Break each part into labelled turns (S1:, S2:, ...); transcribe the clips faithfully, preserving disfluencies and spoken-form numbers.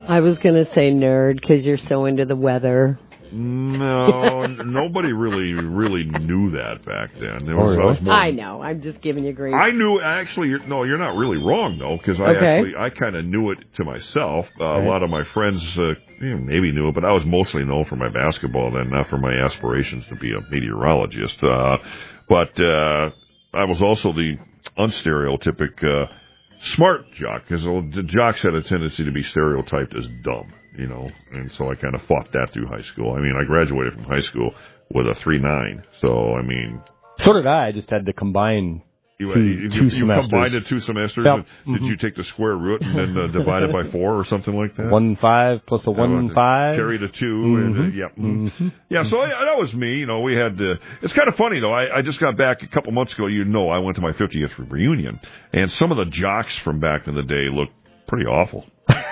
S1: I was going to say nerd because you're so into the weather.
S2: No, nobody really, really knew that back then. It was,
S3: Oh,
S2: I, was
S3: really?
S2: more,
S1: I know. I'm just giving you grief.
S2: I knew, actually, you're, no, you're not really wrong, though, because I
S1: Okay.
S2: actually, I kind of knew it to myself. Uh,
S3: Right.
S2: A lot of my friends uh, you know, maybe knew it, but I was mostly known for my basketball then, not for my aspirations to be a meteorologist. Uh, but uh, I was also the unstereotypic uh, smart jock, because the jocks had a tendency to be stereotyped as dumb. You know, and so I kind of fought that through high school. I mean, I graduated from high school with a three nine. So, I mean...
S3: So did I. I just had to combine
S2: You,
S3: two,
S2: you,
S3: two
S2: you
S3: semesters.
S2: combined it two semesters?
S3: Yep.
S2: And did
S3: Mm-hmm.
S2: you take the square root and then uh, divide it by four or something like that?
S3: One five plus a one
S2: Uh,
S3: five.
S2: Carry the two.
S3: Mm-hmm.
S2: And, uh, yeah.
S3: Mm-hmm.
S2: Yeah, so I, that was me. You know, we had... Uh, it's kind of funny, though. I, I just got back a couple months ago. You know, I went to my fiftieth reunion. And some of the jocks from back in the day looked pretty awful.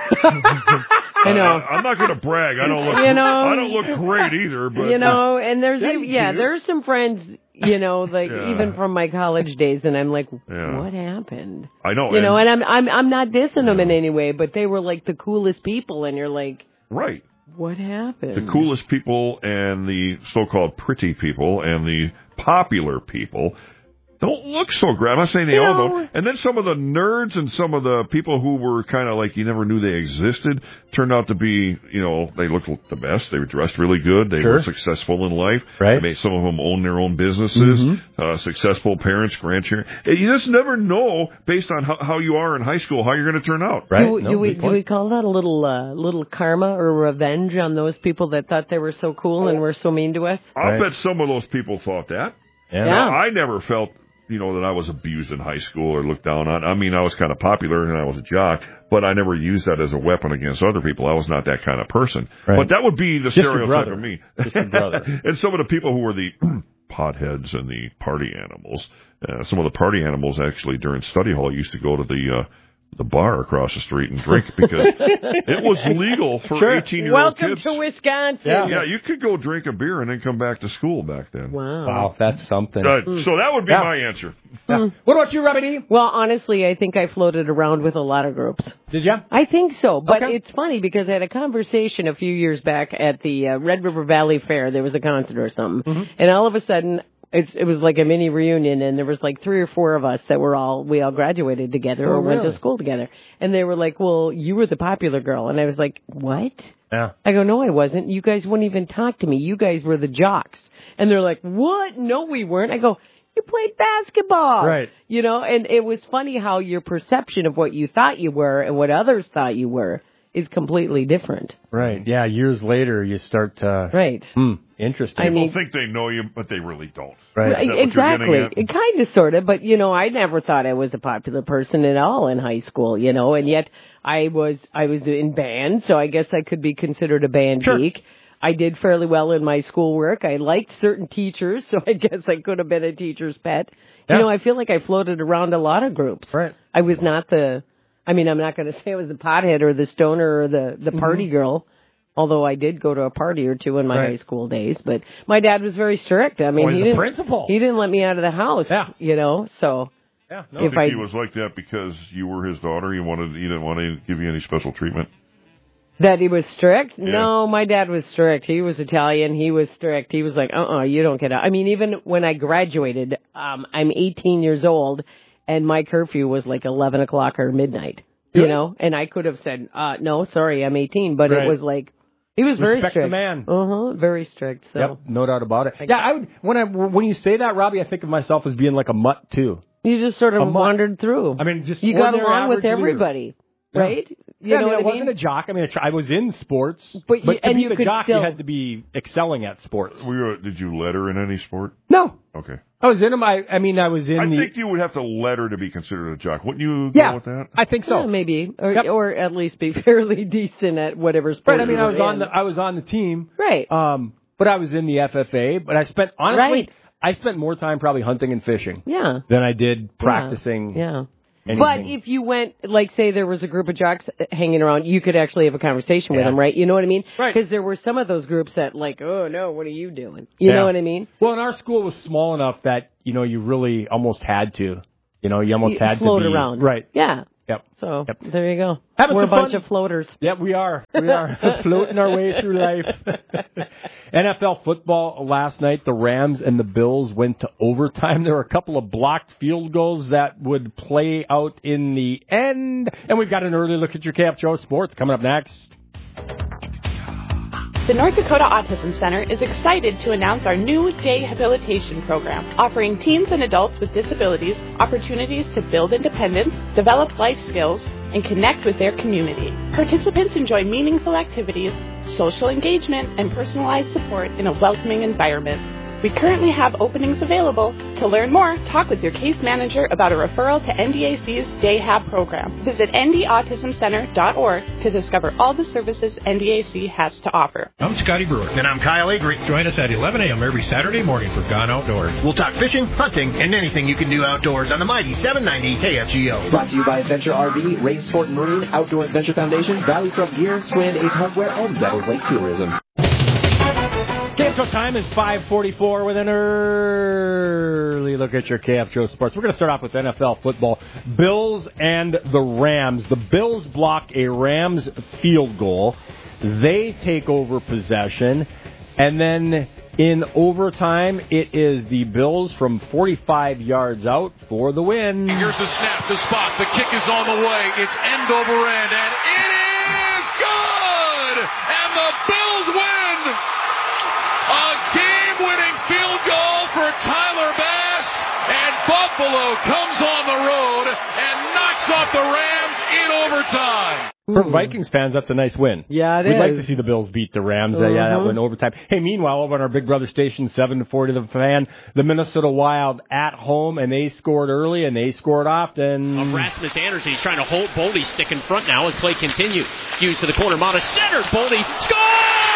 S1: I know.
S2: Uh, I'm not going to brag. I don't look.
S1: You know,
S2: I don't look great either. But
S1: you know, and there's
S2: Yeah,
S1: even,
S2: you
S1: yeah,
S2: do.
S1: there's some friends, you know, like
S2: Yeah.
S1: even from my college days, and I'm like,
S2: Yeah.
S1: what happened?
S2: I know.
S1: You
S2: and,
S1: know, and I'm I'm I'm not dissing them in any way, but they were like the coolest people, and you're like,
S2: right.
S1: what happened?
S2: The coolest people and the so-called pretty people and the popular people don't look so great. I'm not saying they
S1: You
S2: all
S1: know-
S2: don't. And then some of the nerds and some of the people who were kind of like you never knew they existed turned out to be, you know, they looked the best. They were dressed really good. They
S3: Sure.
S2: were successful in life.
S3: Right.
S2: They, some of them own their own businesses.
S3: Mm-hmm.
S2: Uh, successful parents, grandchildren. You just never know based on how, how you are in high school how you're going to turn out.
S3: Right?
S1: Do,
S3: No,
S1: do we
S3: good
S1: do
S3: point.
S1: we call that a little uh, little karma or revenge on those people that thought they were so cool and were so mean to us?
S2: I'll
S3: Right.
S2: bet some of those people thought that.
S3: Yeah.
S1: Yeah.
S2: Now, I never felt, you know, that I was abused in high school or looked down on. I mean, I was kind of popular and I was a jock, but I never used that as a weapon against other people. I was not that kind of person.
S3: Right.
S2: But that would be the
S3: Just your
S2: stereotype
S3: brother.
S2: of me.
S3: Just your brother.
S2: And some of the people who were the potheads and the party animals, uh, some of the party animals actually during study hall used to go to the uh, the bar across the street and drink because it was legal for
S3: Sure.
S2: eighteen-year-old
S1: Welcome
S2: kids.
S1: to Wisconsin.
S3: Yeah.
S2: Yeah, you could go drink a beer and then come back to school back then.
S1: Wow.
S3: Wow, that's something.
S2: Uh, So that would be
S3: Yeah.
S2: my answer.
S3: Yeah. What about you, Robbie D?
S1: Well, honestly, I think I floated around with a lot of groups.
S3: Did you?
S1: I think so, but
S3: Okay.
S1: it's funny because I had a conversation a few years back at the uh, Red River Valley Fair. There was a concert or something,
S3: Mm-hmm.
S1: and all of a sudden, it's, it was like a mini reunion, and there was like three or four of us that were all we all graduated together
S3: Oh,
S1: or went
S3: really?
S1: to school together, and they were like, "Well, you were the popular girl," and I was like, "What?"
S3: Yeah.
S1: I go, "No, I wasn't. You guys wouldn't even talk to me. You guys were the jocks," and they're like, "What? No, we weren't." I go, "You played basketball."
S3: Right.
S1: You know, and it was funny how your perception of what you thought you were and what others thought you were is completely different.
S3: Right. Yeah, years later you start to...
S1: Right.
S3: Hmm, interesting.
S1: I
S2: People
S1: mean-
S2: think they know you, but they really don't.
S3: right.
S2: Is that what you're
S1: Exactly.
S2: getting at?
S1: It kind of, sort of, but you know, I never thought I was a popular person at all in high school, you know, and yet I was, I was in band, so I guess I could be considered a band
S3: Sure.
S1: geek. I did fairly well in my schoolwork. I liked certain teachers, so I guess I could have been a teacher's pet.
S3: Yeah.
S1: You know, I feel like I floated around a lot of groups.
S3: Right.
S1: I was not the, I mean, I'm not going to say I was the pothead or the stoner or the, the party girl, although I did go to a party or two in my
S3: Right.
S1: high school days. But my dad was very strict. I mean,
S3: Oh, he's
S1: he
S3: a
S1: didn't,
S3: principal.
S1: he didn't let me out of the house,
S3: Yeah.
S1: you know, so
S3: Yeah, no.
S2: I
S1: if
S2: think
S1: I,
S2: he was like that because you were his daughter. He wanted, he didn't want to give you any special treatment.
S1: that he was strict. No, my dad was strict. He was Italian. He was strict. He was like, uh-uh, you don't get out. I mean, even when I graduated, um, I'm eighteen years old, and my curfew was like eleven o'clock or midnight, you
S3: Really?
S1: know, and I could have said, uh, no, sorry, I'm eighteen, but
S3: Right.
S1: it was like, he was very
S3: Respect the
S1: strict.
S3: man.
S1: Uh-huh, very strict, so.
S3: Yep, no doubt about it. Yeah, I would. When I when you say that, Robbie, I think of myself as being like a mutt too.
S1: You just sort
S3: A
S1: of
S3: month.
S1: wandered through.
S3: I mean, just
S1: you got
S3: ordinary
S1: along with
S3: average leader.
S1: everybody,
S3: Yeah.
S1: right? You
S3: yeah,
S1: know
S3: I mean,
S1: what
S3: I
S1: I
S3: wasn't
S1: mean?
S3: a jock. I mean, I was in sports,
S1: But you-
S3: to
S1: and
S3: be
S1: you
S3: the
S1: could
S3: jock,
S1: still-
S3: you had to be excelling at sports.
S2: Were you, did you let her in any sport?
S3: No,
S2: Okay.
S3: I was in them. I, I mean, I was in
S2: I
S3: the.
S2: think you would have to let her to be considered a jock. Wouldn't you
S3: yeah,
S2: go with that?
S3: I think so.
S1: Yeah, maybe, or,
S3: Yep.
S1: or at least be fairly decent at whatever sport.
S3: Right. I mean,
S1: you
S3: I
S1: were
S3: was on
S1: in.
S3: the I was on the team.
S1: Right.
S3: Um, but I was in the F F A. But I spent honestly,
S1: Right.
S3: I spent more time probably hunting and fishing
S1: yeah.
S3: than I did practicing.
S1: Yeah.
S3: anything.
S1: But if you went, like, say there was a group of jocks hanging around, you could actually have a conversation with
S3: Yeah.
S1: them, right? You know what I mean?
S3: Right.
S1: Because there were some of those groups that, like, oh no, what are you doing? You
S3: Yeah.
S1: know what I mean?
S3: Well, and our school was small enough that you know you really almost had to, you know, you almost
S1: You
S3: had
S1: float
S3: to be
S1: around,
S3: right.
S1: Yeah.
S3: Yep.
S1: So
S3: yep.
S1: there you go.
S3: Having
S1: We're a
S3: some
S1: bunch
S3: fun.
S1: of floaters.
S3: Yep, we are. We are floating our way through life. N F L football last night, the Rams and the Bills went to overtime. There were a couple of blocked field goals that would play out in the end. And we've got an early look at your K F G O Sports coming up next.
S4: The North Dakota Autism Center is excited to announce our new day habilitation program, offering teens and adults with disabilities opportunities to build independence, develop life skills, and connect with their community. Participants enjoy meaningful activities, social engagement, and personalized support in a welcoming environment. We currently have openings available. To learn more, talk with your case manager about a referral to N D A C's Day Hab program. Visit N D autism center dot org to discover all the services N D A C has to offer.
S5: I'm Scotty Brewer.
S6: And I'm Kyle Avery.
S5: Join us at eleven a.m. every Saturday morning for Gone Outdoors.
S6: We'll talk fishing, hunting, and anything you can do outdoors on the mighty seven ninety K F G O.
S7: Brought to you by Adventure R V, Ray Sport and Marine, Outdoor Adventure Foundation, Valley Truck Gear, Strand Ace Hardware, and Devils Lake Tourism.
S3: K F G O time is five forty-four with an early look at your K F G O Sports. We're going to start off with N F L football. Bills and the Rams. The Bills block a Rams field goal. They take over possession. And then in overtime, it is the Bills from forty-five yards out for the win.
S8: Here's the snap, the spot. The kick is on the way. It's end over end, and it is good! And the Bills win! A game-winning field goal for Tyler Bass, and Buffalo comes on the road and knocks off the Rams in overtime.
S3: For Vikings fans, that's a nice win.
S1: Yeah, it
S3: We'd
S1: is.
S3: like to see the Bills beat the Rams. Uh, yeah, that
S1: Mm-hmm.
S3: went overtime. Hey, meanwhile, over on our Big Brother station, seven forty The Fan, the Minnesota Wild at home, and they scored early, and they scored often.
S9: Of Rasmus Anderson, he's trying to hold Boldy stick in front now as play continues. Hughes to the corner, Mata centered, Boldy scores!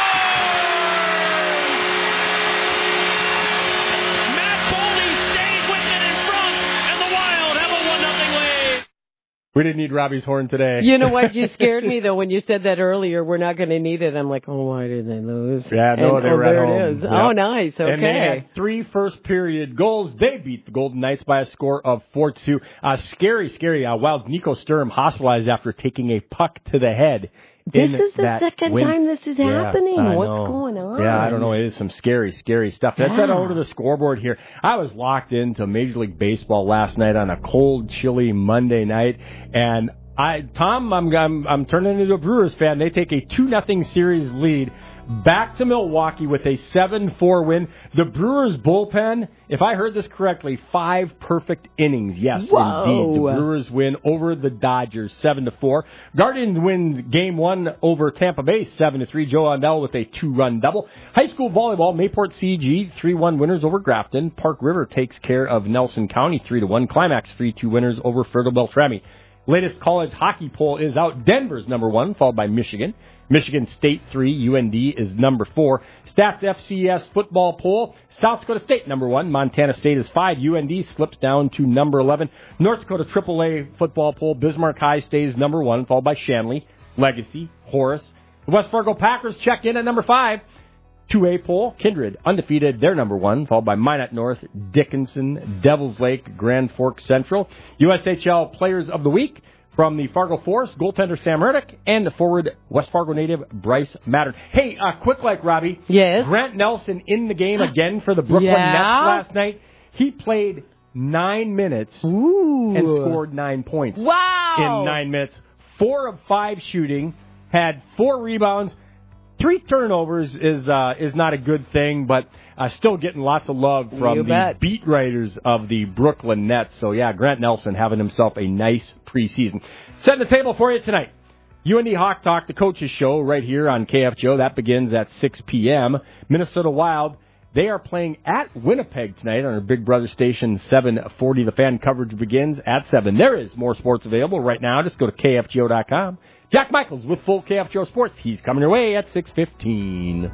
S3: We didn't need Robbie's horn today.
S1: You know what? You scared me, though, when you said that earlier. We're not going to need it. I'm like, oh, why did they lose?
S3: Yeah, no,
S1: and,
S3: they
S1: oh,
S3: were at
S1: there
S3: home.
S1: it is.
S3: Yep.
S1: Oh, nice. Okay.
S3: And they had three first-period goals. They beat the Golden Knights by a score of four to two. Uh, scary, scary. Uh, Wild's Nico Sturm hospitalized after taking a puck to the head.
S1: This is the
S3: that
S1: second
S3: win.
S1: time this is
S3: yeah,
S1: happening.
S3: I
S1: What's
S3: know.
S1: going on?
S3: Yeah, I don't know. It is some scary, scary stuff. Let's head
S1: Yeah.
S3: over to the scoreboard here. I was locked into Major League Baseball last night on a cold, chilly Monday night, and I, Tom, I'm, I'm, I'm turning into a Brewers fan. They take a two nothing series lead back to Milwaukee with a seven four win. The Brewers bullpen, if I heard this correctly, five perfect innings. Yes,
S1: Whoa.
S3: indeed. The Brewers win over the Dodgers seven to four. Guardians win game one over Tampa Bay seven to three. Joe Ondell with a two-run double. High school volleyball, Mayport C G three one winners over Grafton. Park River takes care of Nelson County three to one. Climax three two winners over Fergal Beltrami. Latest college hockey poll is out. Denver's number one, followed by Michigan. Michigan State three, U N D is number four. Stats F C S football poll, South Dakota State number one, Montana State is five, U N D slips down to number eleven. North Dakota triple A football poll, Bismarck High stays number one, followed by Shanley, Legacy, Horace. The West Fargo Packers check in at number five. two A poll, Kindred undefeated, they're number one, followed by Minot North, Dickinson, Devils Lake, Grand Forks Central. U S H L Players of the Week from the Fargo Force, goaltender Sam Erdick, and the forward West Fargo native Bryce Mattern. Hey, uh, quick like, Robbie.
S1: Yes?
S3: Grant Nelson in the game again for the Brooklyn
S1: Yeah?
S3: Nets last night. He played nine minutes
S1: Ooh.
S3: and scored nine points.
S1: Wow.
S3: In nine minutes. Four of five shooting, had four rebounds. Three turnovers is uh, is not a good thing, but uh, still getting lots of love from
S1: You
S3: the
S1: bet.
S3: beat writers of the Brooklyn Nets. So, yeah, Grant Nelson having himself a nice preseason. Setting the table for you tonight. U N D Hawk Talk, the coaches show right here on K F G O. That begins at six p.m. Minnesota Wild, they are playing at Winnipeg tonight on our Big Brother station, seven forty. The fan coverage begins at seven. There is more sports available right now. Just go to K F G O dot com. Jack Michaels with full K F G O Sports. He's coming your way at six fifteen.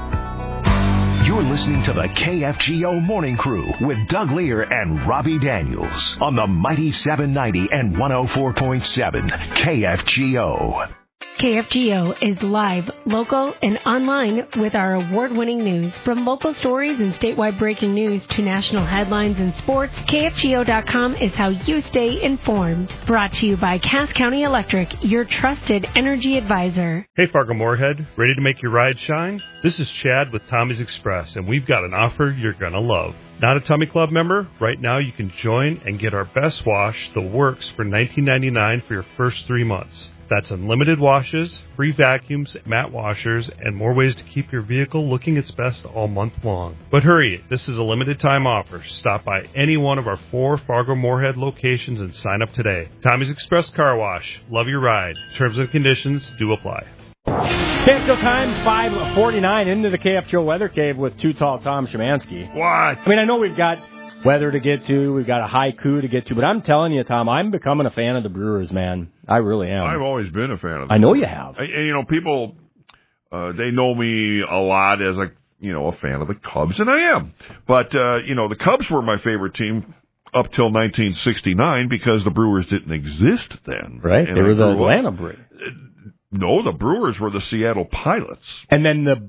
S10: You're listening to the K F G O Morning Crew with Doug Lear and Robbie Daniels on the mighty seven ninety and one oh four point seven K F G O.
S11: K F G O is live, local, and online with our award-winning news. From local stories and statewide breaking news to national headlines and sports, K F G O dot com is how you stay informed. Brought to you by Cass County Electric, your trusted energy advisor.
S12: Hey, Fargo-Moorhead, ready to make your ride shine? This is Chad with Tommy's Express, and we've got an offer you're going to love. Not a Tummy Club member? Right now you can join and get our best wash, The Works, for nineteen ninety-nine dollars for your first three months. That's unlimited washes, free vacuums, matte washers, and more ways to keep your vehicle looking its best all month long. But hurry, this is a limited time offer. Stop by any one of our four Fargo-Moorhead locations and sign up today. Tommy's Express Car Wash. Love your ride. Terms and conditions do apply.
S3: K F G O time, five forty-nine, into the K F G O Weather Cave with Too Tall Tom Szymanski.
S2: What?
S3: I mean, I know we've got weather to get to, we've got a haiku to get to, but I'm telling you, Tom, I'm becoming a fan of the Brewers, man. I really am.
S2: I've always been a fan of them.
S3: I know you have.
S2: I, you know, people, uh, they know me a lot as a, you know, a fan of the Cubs, and I am. But, uh, you know, the Cubs were my favorite team up till nineteen sixty-nine because the Brewers didn't exist then.
S3: Right,
S2: and
S3: they
S2: I
S3: were the
S2: grew
S3: Atlanta
S2: up.
S3: Brewers.
S2: No, the Brewers were the Seattle Pilots.
S3: And then the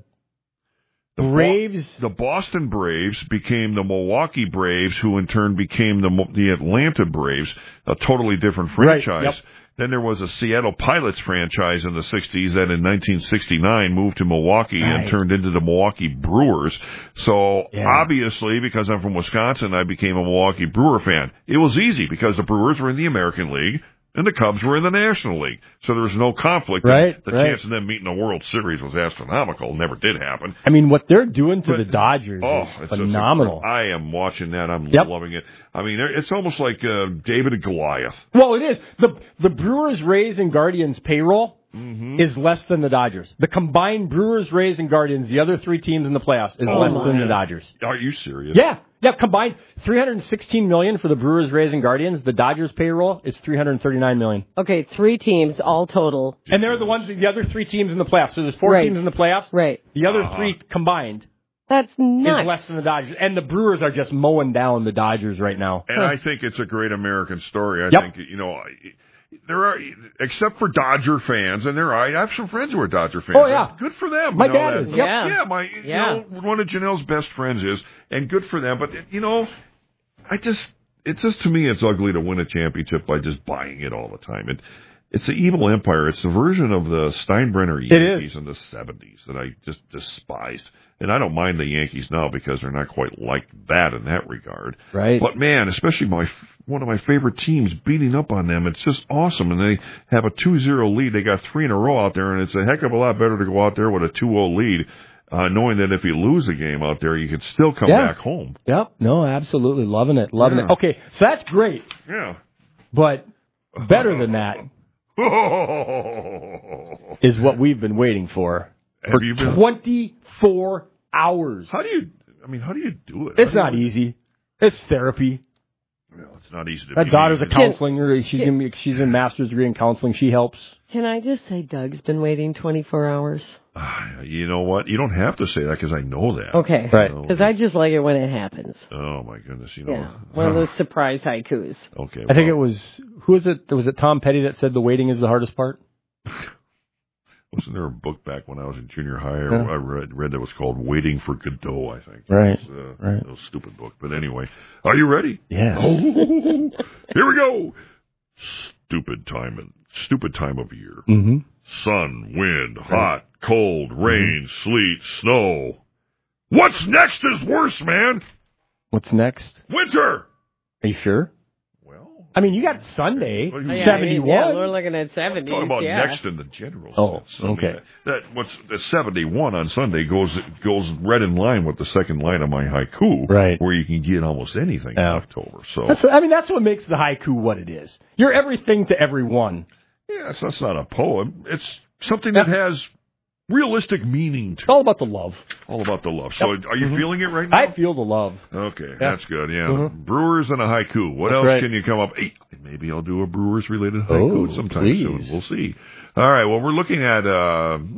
S2: The
S3: Braves.
S2: Bo- the Boston Braves became the Milwaukee Braves, who in turn became the the Atlanta Braves, a totally different franchise.
S3: Right, yep.
S2: Then there was a Seattle Pilots franchise in the sixties that in nineteen sixty-nine moved to Milwaukee
S3: right.
S2: and turned into the Milwaukee Brewers. So
S3: yeah.
S2: obviously, because I'm from Wisconsin, I became a Milwaukee Brewer fan. It was easy because the Brewers were in the American League and the Cubs were in the National League. So there was no conflict.
S3: Right,
S2: the
S3: right.
S2: chance of them meeting the World Series was astronomical. Never did happen.
S3: I mean, what they're doing to
S2: But,
S3: the Dodgers
S2: oh,
S3: is
S2: it's
S3: phenomenal.
S2: Just, I am watching that. I'm
S3: Yep.
S2: loving it. I mean, it's almost like uh, David and Goliath.
S3: Well, it is. The the Brewers, Rays, and Guardians payroll
S2: Mm-hmm.
S3: is less than the Dodgers. The combined Brewers, Rays, and Guardians, the other three teams in the playoffs, is
S2: Oh,
S3: less
S2: my.
S3: than the Dodgers.
S2: Are you serious?
S3: Yeah. Yeah, combined three hundred sixteen million dollars for the Brewers, Rays, and Guardians. The Dodgers payroll is three hundred thirty-nine million dollars.
S1: Okay, three teams, all total.
S3: And they're the ones, the other three teams in the playoffs. So there's four
S1: Right.
S3: teams in the playoffs.
S1: Right.
S3: The other
S2: Uh-huh.
S3: three combined
S1: That's nuts.
S3: is less than the Dodgers. And the Brewers are just mowing down the Dodgers right now.
S2: And I think it's a great American story. I
S3: Yep.
S2: think, you know, there are, except for Dodger fans, and there are, I have some friends who are Dodger fans.
S3: Oh, yeah.
S2: Good for them.
S3: My
S2: you know,
S3: dad
S2: that-
S3: is. Yep.
S1: Yeah.
S2: Yeah, my, you
S1: Yeah.
S2: know, one of Janelle's best friends is, and good for them. But, you know, I just, it's just, to me, it's ugly to win a championship by just buying it all the time. It, it's the evil empire. It's the version of the Steinbrenner Yankees
S3: is.
S2: in the seventies that I just despised. And I don't mind the Yankees now because they're not quite like that in that regard.
S3: Right.
S2: But, man, especially my one of my favorite teams beating up on them, it's just awesome. And they have a two zero lead. They got three in a row out there, and it's a heck of a lot better to go out there with a two oh lead, uh, knowing that if you lose a game out there, you can still come
S3: Yeah.
S2: back home.
S3: Yep. No, absolutely. Loving it. Loving
S2: Yeah.
S3: it. Okay, so that's great.
S2: Yeah.
S3: But better than that is what we've been waiting for
S2: Have
S3: for
S2: you been-
S3: twenty-four hours.
S2: How do you, I mean, how do you do it?
S3: It's
S2: How
S3: not
S2: do you-
S3: easy. It's therapy.
S2: Well, it's not easy to
S3: That
S2: be
S3: daughter's a
S2: easy.
S3: counseling. or She's in she's in master's degree in counseling. She helps.
S1: Can I just say Doug's been waiting twenty-four hours?
S2: Ah, You know what? You don't have to say that because I know that.
S1: Okay.
S3: Right.
S2: You know,
S1: Because I just like it when it happens.
S2: oh, my goodness. You know.
S1: Yeah. One of those surprise haikus.
S2: Okay.
S3: I think it
S2: well,
S3: was who was it? Was it Tom Petty that said the waiting is the hardest part?
S2: Wasn't there a book back when I was in junior high or
S3: Yeah.
S2: I read, read that was called Waiting for Godot, I think.
S3: Right,
S2: It was, uh,
S3: right.
S2: a stupid book. But anyway, are you ready?
S3: Yes.
S2: Oh, here we go. Stupid time and stupid time of year.
S3: Mm-hmm.
S2: Sun, wind, hot, cold, rain, sleet, snow. What's next is worse, man.
S3: What's next?
S2: Winter.
S3: Are you sure?
S2: Well,
S3: I mean, you got Sunday,
S2: What do you-
S1: Yeah,
S3: seventy-one.
S1: Yeah, we're looking at seventies.
S2: talking about
S1: yeah.
S2: next in the general
S3: Oh,
S2: sense. I mean,
S3: okay.
S2: that what's the seventy-one on Sunday goes goes right in line with the second line of my haiku,
S3: Right.
S2: where you can get almost anything
S3: Yeah.
S2: in October. So
S3: That's, I mean, that's what makes the haiku what it is. You're everything to everyone.
S2: yeah, it's, that's not a poem. It's something that has realistic meaning to
S3: It's all about the love.
S2: all about the love. So
S3: Yep.
S2: are you
S3: Mhm.
S2: feeling it right now?
S3: I feel the love.
S2: Okay, that's good. Yeah,
S3: Mhm.
S2: Brewers and a haiku. What
S3: That's
S2: else
S3: right.
S2: can you come up? Hey, maybe I'll do a Brewers related haiku
S3: Oh,
S2: sometime
S3: please.
S2: soon. We'll see. All right. Well, we're looking at uh, hmm,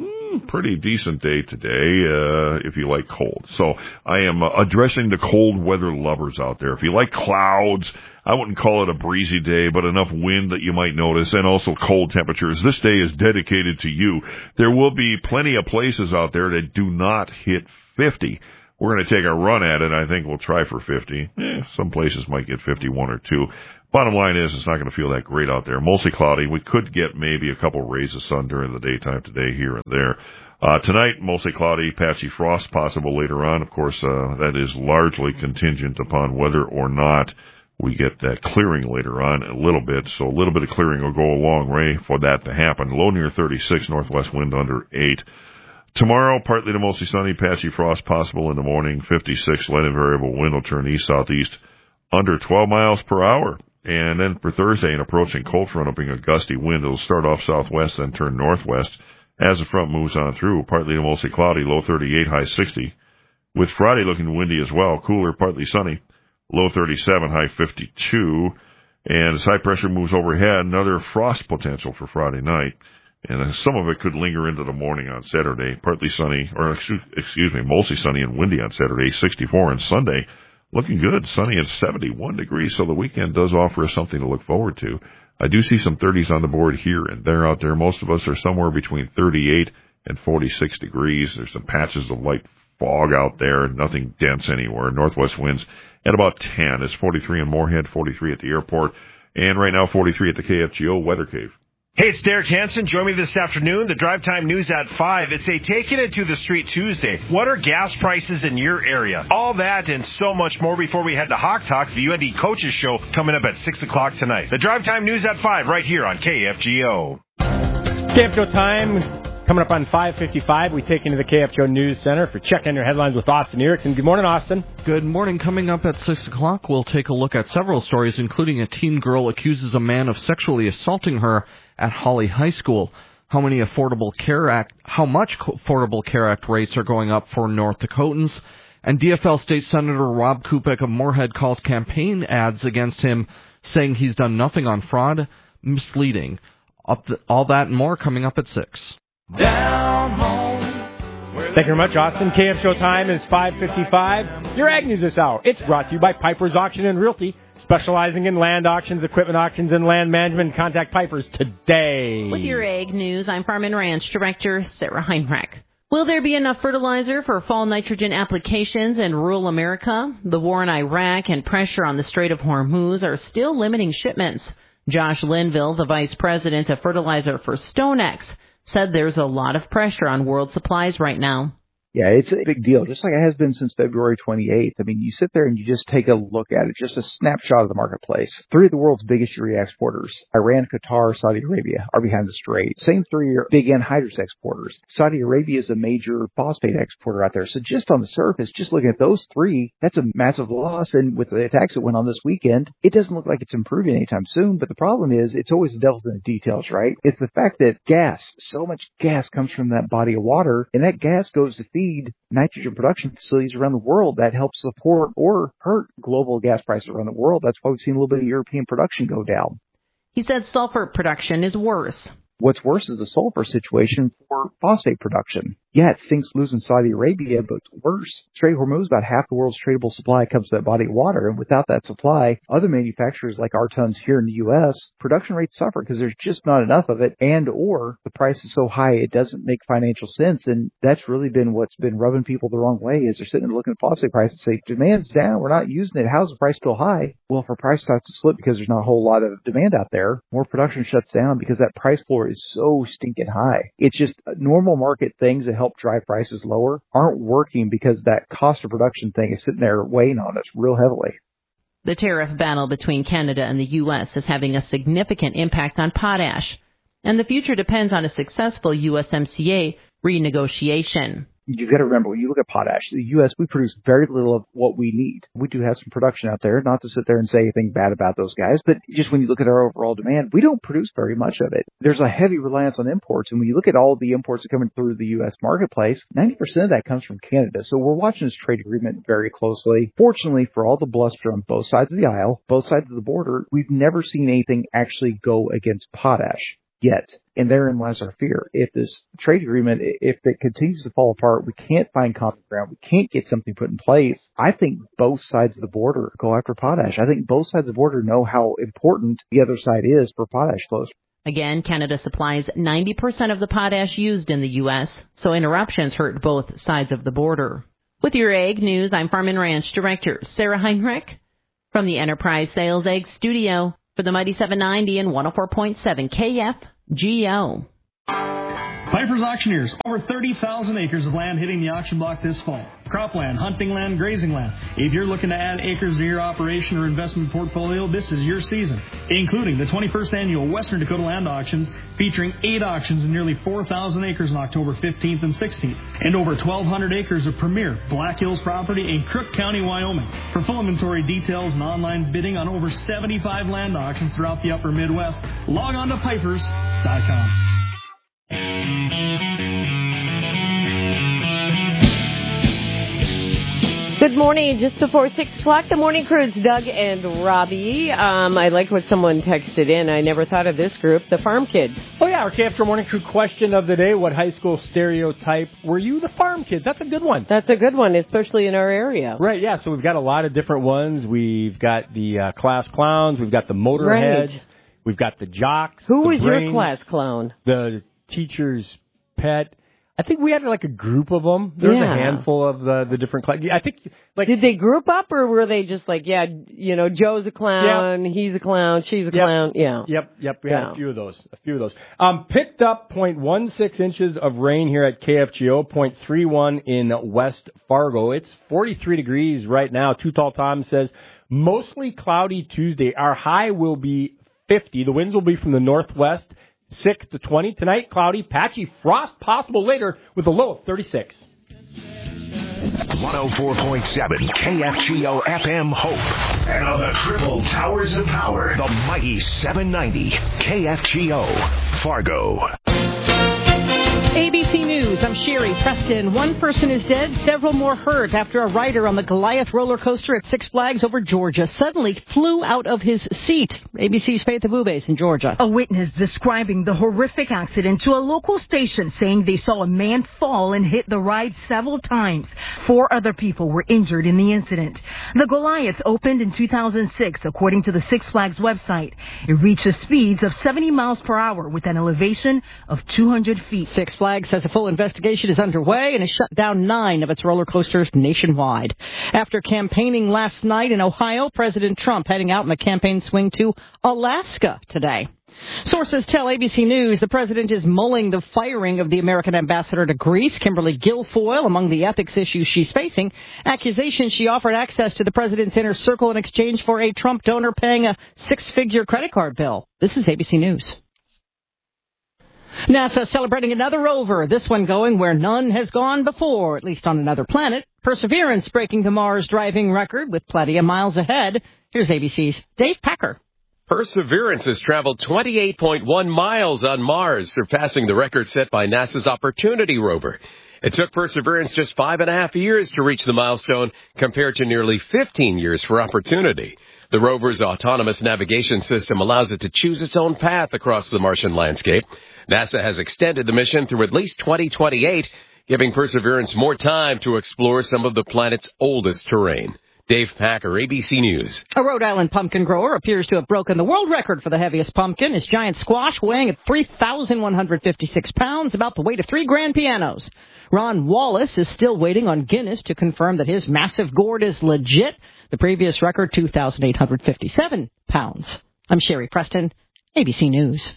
S2: pretty decent day today uh, if you like cold. So I am uh, addressing the cold weather lovers out there. If you like clouds, I wouldn't call it a breezy day, but enough wind that you might notice, and also cold temperatures. This day is dedicated to you. There will be plenty of places out there that do not hit fifty. We're going to take a run at it. I think we'll try for fifty. Eh, some places might get fifty-one or two. Bottom line is it's not going to feel that great out there. Mostly cloudy. We could get maybe a couple rays of sun during the daytime today here and there. Uh, tonight, mostly cloudy, patchy frost possible later on. Of course, uh, that is largely contingent upon whether or not we get that clearing later on a little bit. So a little bit of clearing will go a long way for that to happen. Low near thirty-six, northwest wind under eight. Tomorrow, partly to mostly sunny, patchy frost possible in the morning, fifty-six, light and variable wind will turn east-southeast under twelve miles per hour. And then for Thursday, an approaching cold front will bring a gusty wind. It'll start off southwest, then turn northwest as the front moves on through. Partly to mostly cloudy, low thirty-eight, high sixty. With Friday looking windy as well, cooler, partly sunny, low thirty-seven, high fifty-two. And as high pressure moves overhead, another frost potential for Friday night. And some of it could linger into the morning on Saturday. Partly sunny, or excuse me, mostly sunny and windy on Saturday, sixty-four. And Sunday, looking good, sunny at seventy-one degrees. So the weekend does offer us something to look forward to. I do see some thirties on the board here and there out there. Most of us are somewhere between thirty-eight and forty-six degrees. There's some patches of light fog out there, nothing dense anywhere. Northwest winds at about ten. It's forty-three in Moorhead, forty-three at the airport, and right now forty-three at the K F G O Weather Cave.
S6: Hey, it's Derek Hansen. Join me this afternoon. The Drive Time News at five. It's a Taking It to the Street Tuesday. What are gas prices in your area? All that and so much more before we head to Hawk Talk, the U N D Coaches Show, coming up at six o'clock tonight. The Drive Time News at five right here on K F G O.
S3: K F G O time. Coming up on five fifty-five, we take into the K F G O News Center for Check On Your Headlines with Austin Erickson. Good morning, Austin.
S13: Good morning. Coming up at six o'clock, we'll take a look at several stories, including a teen girl accuses a man of sexually assaulting her at Holly High School. How many Affordable Care Act, how much Affordable Care Act rates are going up for North Dakotans. And D F L State Senator Rob Kupek of Moorhead calls campaign ads against him, saying he's done nothing on fraud, misleading. Up the, all that and more coming up at six.
S3: Down home. Thank you very much, Austin. K F G O time is five fifty-five. Your Ag News this hour. It's brought to you by Piper's Auction and Realty, specializing in land auctions, equipment auctions, and land management. Contact Piper's today.
S14: With your Ag News, I'm Farm and Ranch Director Sarah Heinrich. Will there be enough fertilizer for fall nitrogen applications in rural America? The war in Iraq and pressure on the Strait of Hormuz are still limiting shipments. Josh Linville, the vice president of fertilizer for StoneX, said there's a lot of pressure on world supplies right now.
S15: Yeah, it's a big deal, just like it has been since February twenty-eighth. I mean, you sit there and you just take a look at it, just a snapshot of the marketplace. Three of the world's biggest urea exporters, Iran, Qatar, Saudi Arabia, are behind the strait. Same three are big anhydrous exporters. Saudi Arabia is a major phosphate exporter out there. So just on the surface, just looking at those three, that's a massive loss. And with the attacks that went on this weekend, it doesn't look like it's improving anytime soon. But the problem is, it's always the devil's in the details, right? It's the fact that gas, so much gas comes from that body of water, and that gas goes to feed nitrogen production facilities around the world that help support or hurt global gas prices around the world. That's why we've seen a little bit of European production go down.
S14: He said sulfur production is worse.
S15: What's worse is the sulfur situation for phosphate production. Yeah, it stinks losing Saudi Arabia, but worse, Strait of Hormuz, about half the world's tradable supply comes to that body of water. And without that supply, other manufacturers like our tons here in the U S, production rates suffer because there's just not enough of it, and or the price is so high it doesn't make financial sense. And that's really been what's been rubbing people the wrong way, is they're sitting there looking at phosphate prices and say, demand's down, we're not using it, how's the price still high? Well, if our price starts to slip because there's not a whole lot of demand out there, more production shuts down because that price floor is so stinking high. It's just normal market things that help drive prices lower aren't working because that cost of production thing is sitting there weighing on us real heavily.
S14: The tariff battle between Canada and the U S is having a significant impact on potash, and the future depends on a successful U S M C A renegotiation.
S15: You've got to remember, when you look at potash, the U S, we produce very little of what we need. We do have some production out there, not to sit there and say anything bad about those guys, but just when you look at our overall demand, we don't produce very much of it. There's a heavy reliance on imports, and when you look at all the imports that are coming through the U S marketplace, ninety percent of that comes from Canada. So we're watching this trade agreement very closely. Fortunately, for all the bluster on both sides of the aisle, both sides of the border, we've never seen anything actually go against potash. yet. And therein lies our fear. If this trade agreement, if it continues to fall apart, we can't find common ground, we can't get something put in place, I think both sides of the border go after potash. I think both sides of the border know how important the other side is for potash flows.
S14: Again, Canada supplies ninety percent of the potash used in the U S, so interruptions hurt both sides of the border. With your Ag News, I'm Farm and Ranch Director Sarah Heinrich from the Enterprise Sales Ag Studio for the Mighty seven ninety and one oh four point seven K F G O.
S16: Piper's Auctioneers, over thirty thousand acres of land hitting the auction block this fall. Cropland, hunting land, grazing land. If you're looking to add acres to your operation or investment portfolio, this is your season, including the twenty-first Annual Western Dakota Land Auctions, featuring eight auctions and nearly four thousand acres on October fifteenth and sixteenth, and over twelve hundred acres of premier Black Hills property in Crook County, Wyoming. For full inventory details and online bidding on over seventy-five land auctions throughout the upper Midwest, log on to pipers dot com.
S1: Good morning. Just before six o'clock, the morning crew, it's Doug and Robbie. Um, I like what someone texted in. I never thought of this group, the Farm Kids.
S3: Oh, yeah, our K F G O Morning Crew question of the day. What high school stereotype were you? The Farm Kids. That's a good one.
S1: That's a good one, especially in our area.
S3: Right, yeah. So we've got a lot of different ones. We've got the uh, class clowns. We've got the motorheads.
S1: Right.
S3: We've got the jocks.
S1: Who
S3: the
S1: was
S3: brains,
S1: your class clown?
S3: The teacher's pet. I think we had like a group of them. There was
S1: yeah.
S3: a handful of the, the different clowns. I think, like,
S1: did they group up or were they just like, yeah, you know, Joe's a clown,
S3: yep.
S1: he's a clown, she's a
S3: yep.
S1: clown, yeah.
S3: Yep, yep. We
S1: yeah.
S3: had a few of those. A few of those. Um, picked up zero point one six inches of rain here at K F G O, zero point three one in West Fargo. It's forty-three degrees right now. Too Tall Tom says mostly cloudy Tuesday. Our high will be fifty. The winds will be from the northwest. six to twenty. Tonight, cloudy, patchy frost possible later with a low of thirty-six.
S10: one oh four point seven K F G O F M Hope. And on the triple towers of power, the mighty seven ninety K F G O Fargo.
S17: A B C News, I'm Sherry Preston. One person is dead, several more hurt after a rider on the Goliath roller coaster at Six Flags over Georgia suddenly flew out of his seat. A B C's Faith Abubes in Georgia.
S18: A witness describing the horrific accident to a local station, saying they saw a man fall and hit the ride several times. Four other people were injured in the incident. The Goliath opened in two thousand six, according to the Six Flags website. It reaches speeds of seventy miles per hour with an elevation of two hundred feet.
S17: Six Flags says a full investigation is underway and has shut down nine of its roller coasters nationwide. After campaigning last night in Ohio, President Trump heading out in the campaign swing to Alaska today. Sources tell A B C News the president is mulling the firing of the American ambassador to Greece, Kimberly Guilfoyle, among the ethics issues she's facing. Accusations she offered access to the president's inner circle in exchange for a Trump donor paying a six-figure credit card bill. This is A B C News. NASA celebrating another rover, this one going where none has gone before, at least on another planet. Perseverance breaking the Mars driving record with plenty of miles ahead. Here's A B C's Dave Packer.
S19: Perseverance has traveled twenty-eight point one miles on Mars, surpassing the record set by NASA's Opportunity rover. It took Perseverance just five and a half years to reach the milestone, compared to nearly fifteen years for Opportunity. The rover's autonomous navigation system allows it to choose its own path across the Martian landscape. NASA has extended the mission through at least twenty twenty-eight, giving Perseverance more time to explore some of the planet's oldest terrain. Dave Packer, A B C News.
S17: A Rhode Island pumpkin grower appears to have broken the world record for the heaviest pumpkin. His giant squash weighing at three thousand one hundred fifty-six pounds, about the weight of three grand pianos. Ron Wallace is still waiting on Guinness to confirm that his massive gourd is legit. The previous record, two thousand eight hundred fifty-seven pounds. I'm Sherry Preston, A B C News.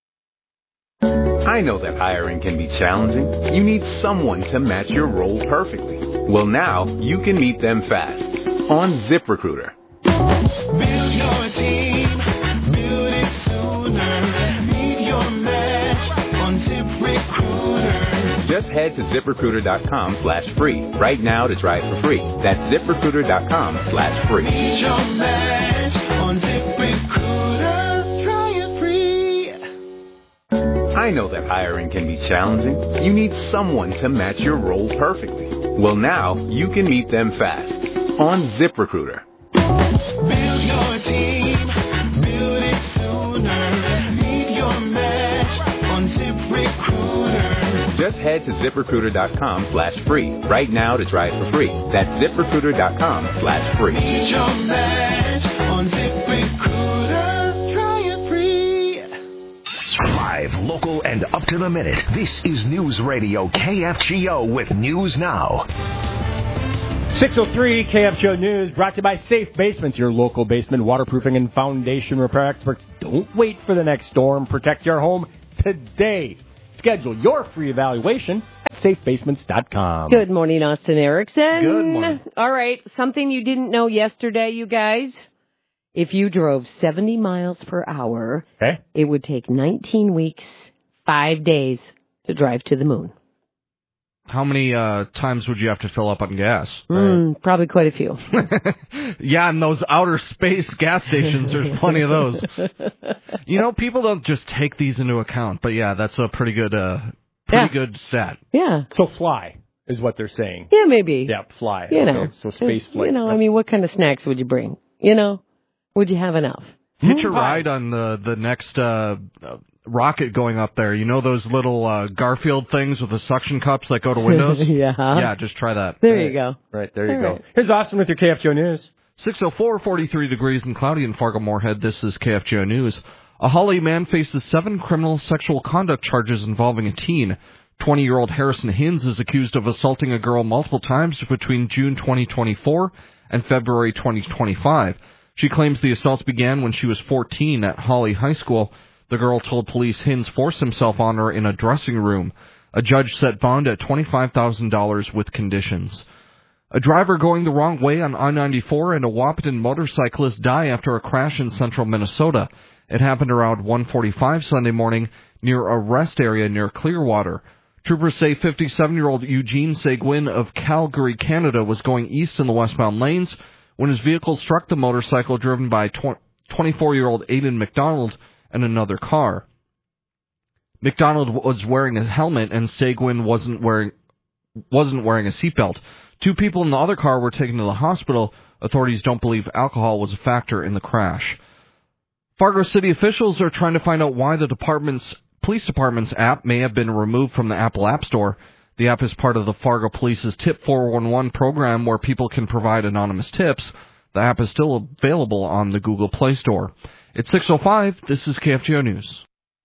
S20: I know that hiring can be challenging. You need someone to match your role perfectly. Well, now you can meet them fast on ZipRecruiter.
S21: Build your team, build it sooner. Meet your match on ZipRecruiter.
S20: Just head to ZipRecruiter.com slash free right now to try it for free. That's ZipRecruiter.com slash free.
S21: Meet your match on ZipRecruiter. Try it free.
S20: I know that hiring can be challenging. You need someone to match your role perfectly. Well, now you can meet them fast on ZipRecruiter.
S21: Build your team, build it sooner. Meet your match
S20: Just head to ZipRecruiter.com slash free right now to try it for free. That's ZipRecruiter.com slash free.
S21: Get your match on ZipRecruiter. Try it free.
S10: Live, local, and up to the minute. This is News Radio K F G O with News Now.
S3: six oh three K F G O News, brought to you by Safe Basements, your local basement waterproofing and foundation repair experts. Don't wait for the next storm. Protect your home today. Schedule your free evaluation at safe basements dot com.
S1: Good morning, Austin Erickson.
S3: Good morning.
S1: All right, something you didn't know yesterday, you guys. If you drove seventy miles per hour,
S3: okay,
S1: it would take nineteen weeks, five days to drive to the moon.
S13: How many uh, times would you have to fill up on gas?
S1: Mm, right. Probably quite a few.
S13: Yeah, and those outer space gas stations, there's plenty of those. You know, people don't just take these into account, but yeah, that's a pretty good, uh, pretty
S1: yeah.
S13: good stat.
S1: Yeah.
S3: So fly is what they're saying.
S1: Yeah, maybe.
S3: Yeah, fly.
S1: You
S3: okay.
S1: know.
S3: So space flight.
S1: You know, I mean, what kind of snacks would you bring? You know, would you have enough?
S13: Hitch a ride on the the next uh, rocket going up there. You know those little uh, Garfield things with the suction cups that go to windows?
S1: Yeah.
S13: Yeah, just try that.
S1: There
S3: right.
S1: you go.
S3: Right, there you
S1: All
S3: go.
S1: right.
S3: Here's Austin with your K F G O News.
S13: six oh four, forty-three degrees and cloudy in Fargo-Moorhead. This is K F G O News. A Holly man faces seven criminal sexual conduct charges involving a teen. twenty-year-old Harrison Hins is accused of assaulting a girl multiple times between June twenty twenty-four and February twenty twenty-five. She claims the assaults began when she was fourteen at Holly High School. The girl told police Hins forced himself on her in a dressing room. A judge set bond at twenty-five thousand dollars with conditions. A driver going the wrong way on I ninety-four and a Wahpeton motorcyclist die after a crash in central Minnesota. It happened around one forty-five Sunday morning near a rest area near Clearwater. Troopers say fifty-seven-year-old Eugene Seguin of Calgary, Canada, was going east in the westbound lanes when his vehicle struck the motorcycle driven by twenty-four-year-old Aiden McDonald and another car. McDonald was wearing a helmet and Seguin wasn't wearing wasn't wearing a seatbelt. Two people in the other car were taken to the hospital. Authorities don't believe alcohol was a factor in the crash. Fargo City officials are trying to find out why the department's police department's app may have been removed from the Apple App Store. The app is part of the Fargo Police's Tip four one one program where people can provide anonymous tips. The app is still available on the Google Play Store. It's six oh five. This is K F G O News.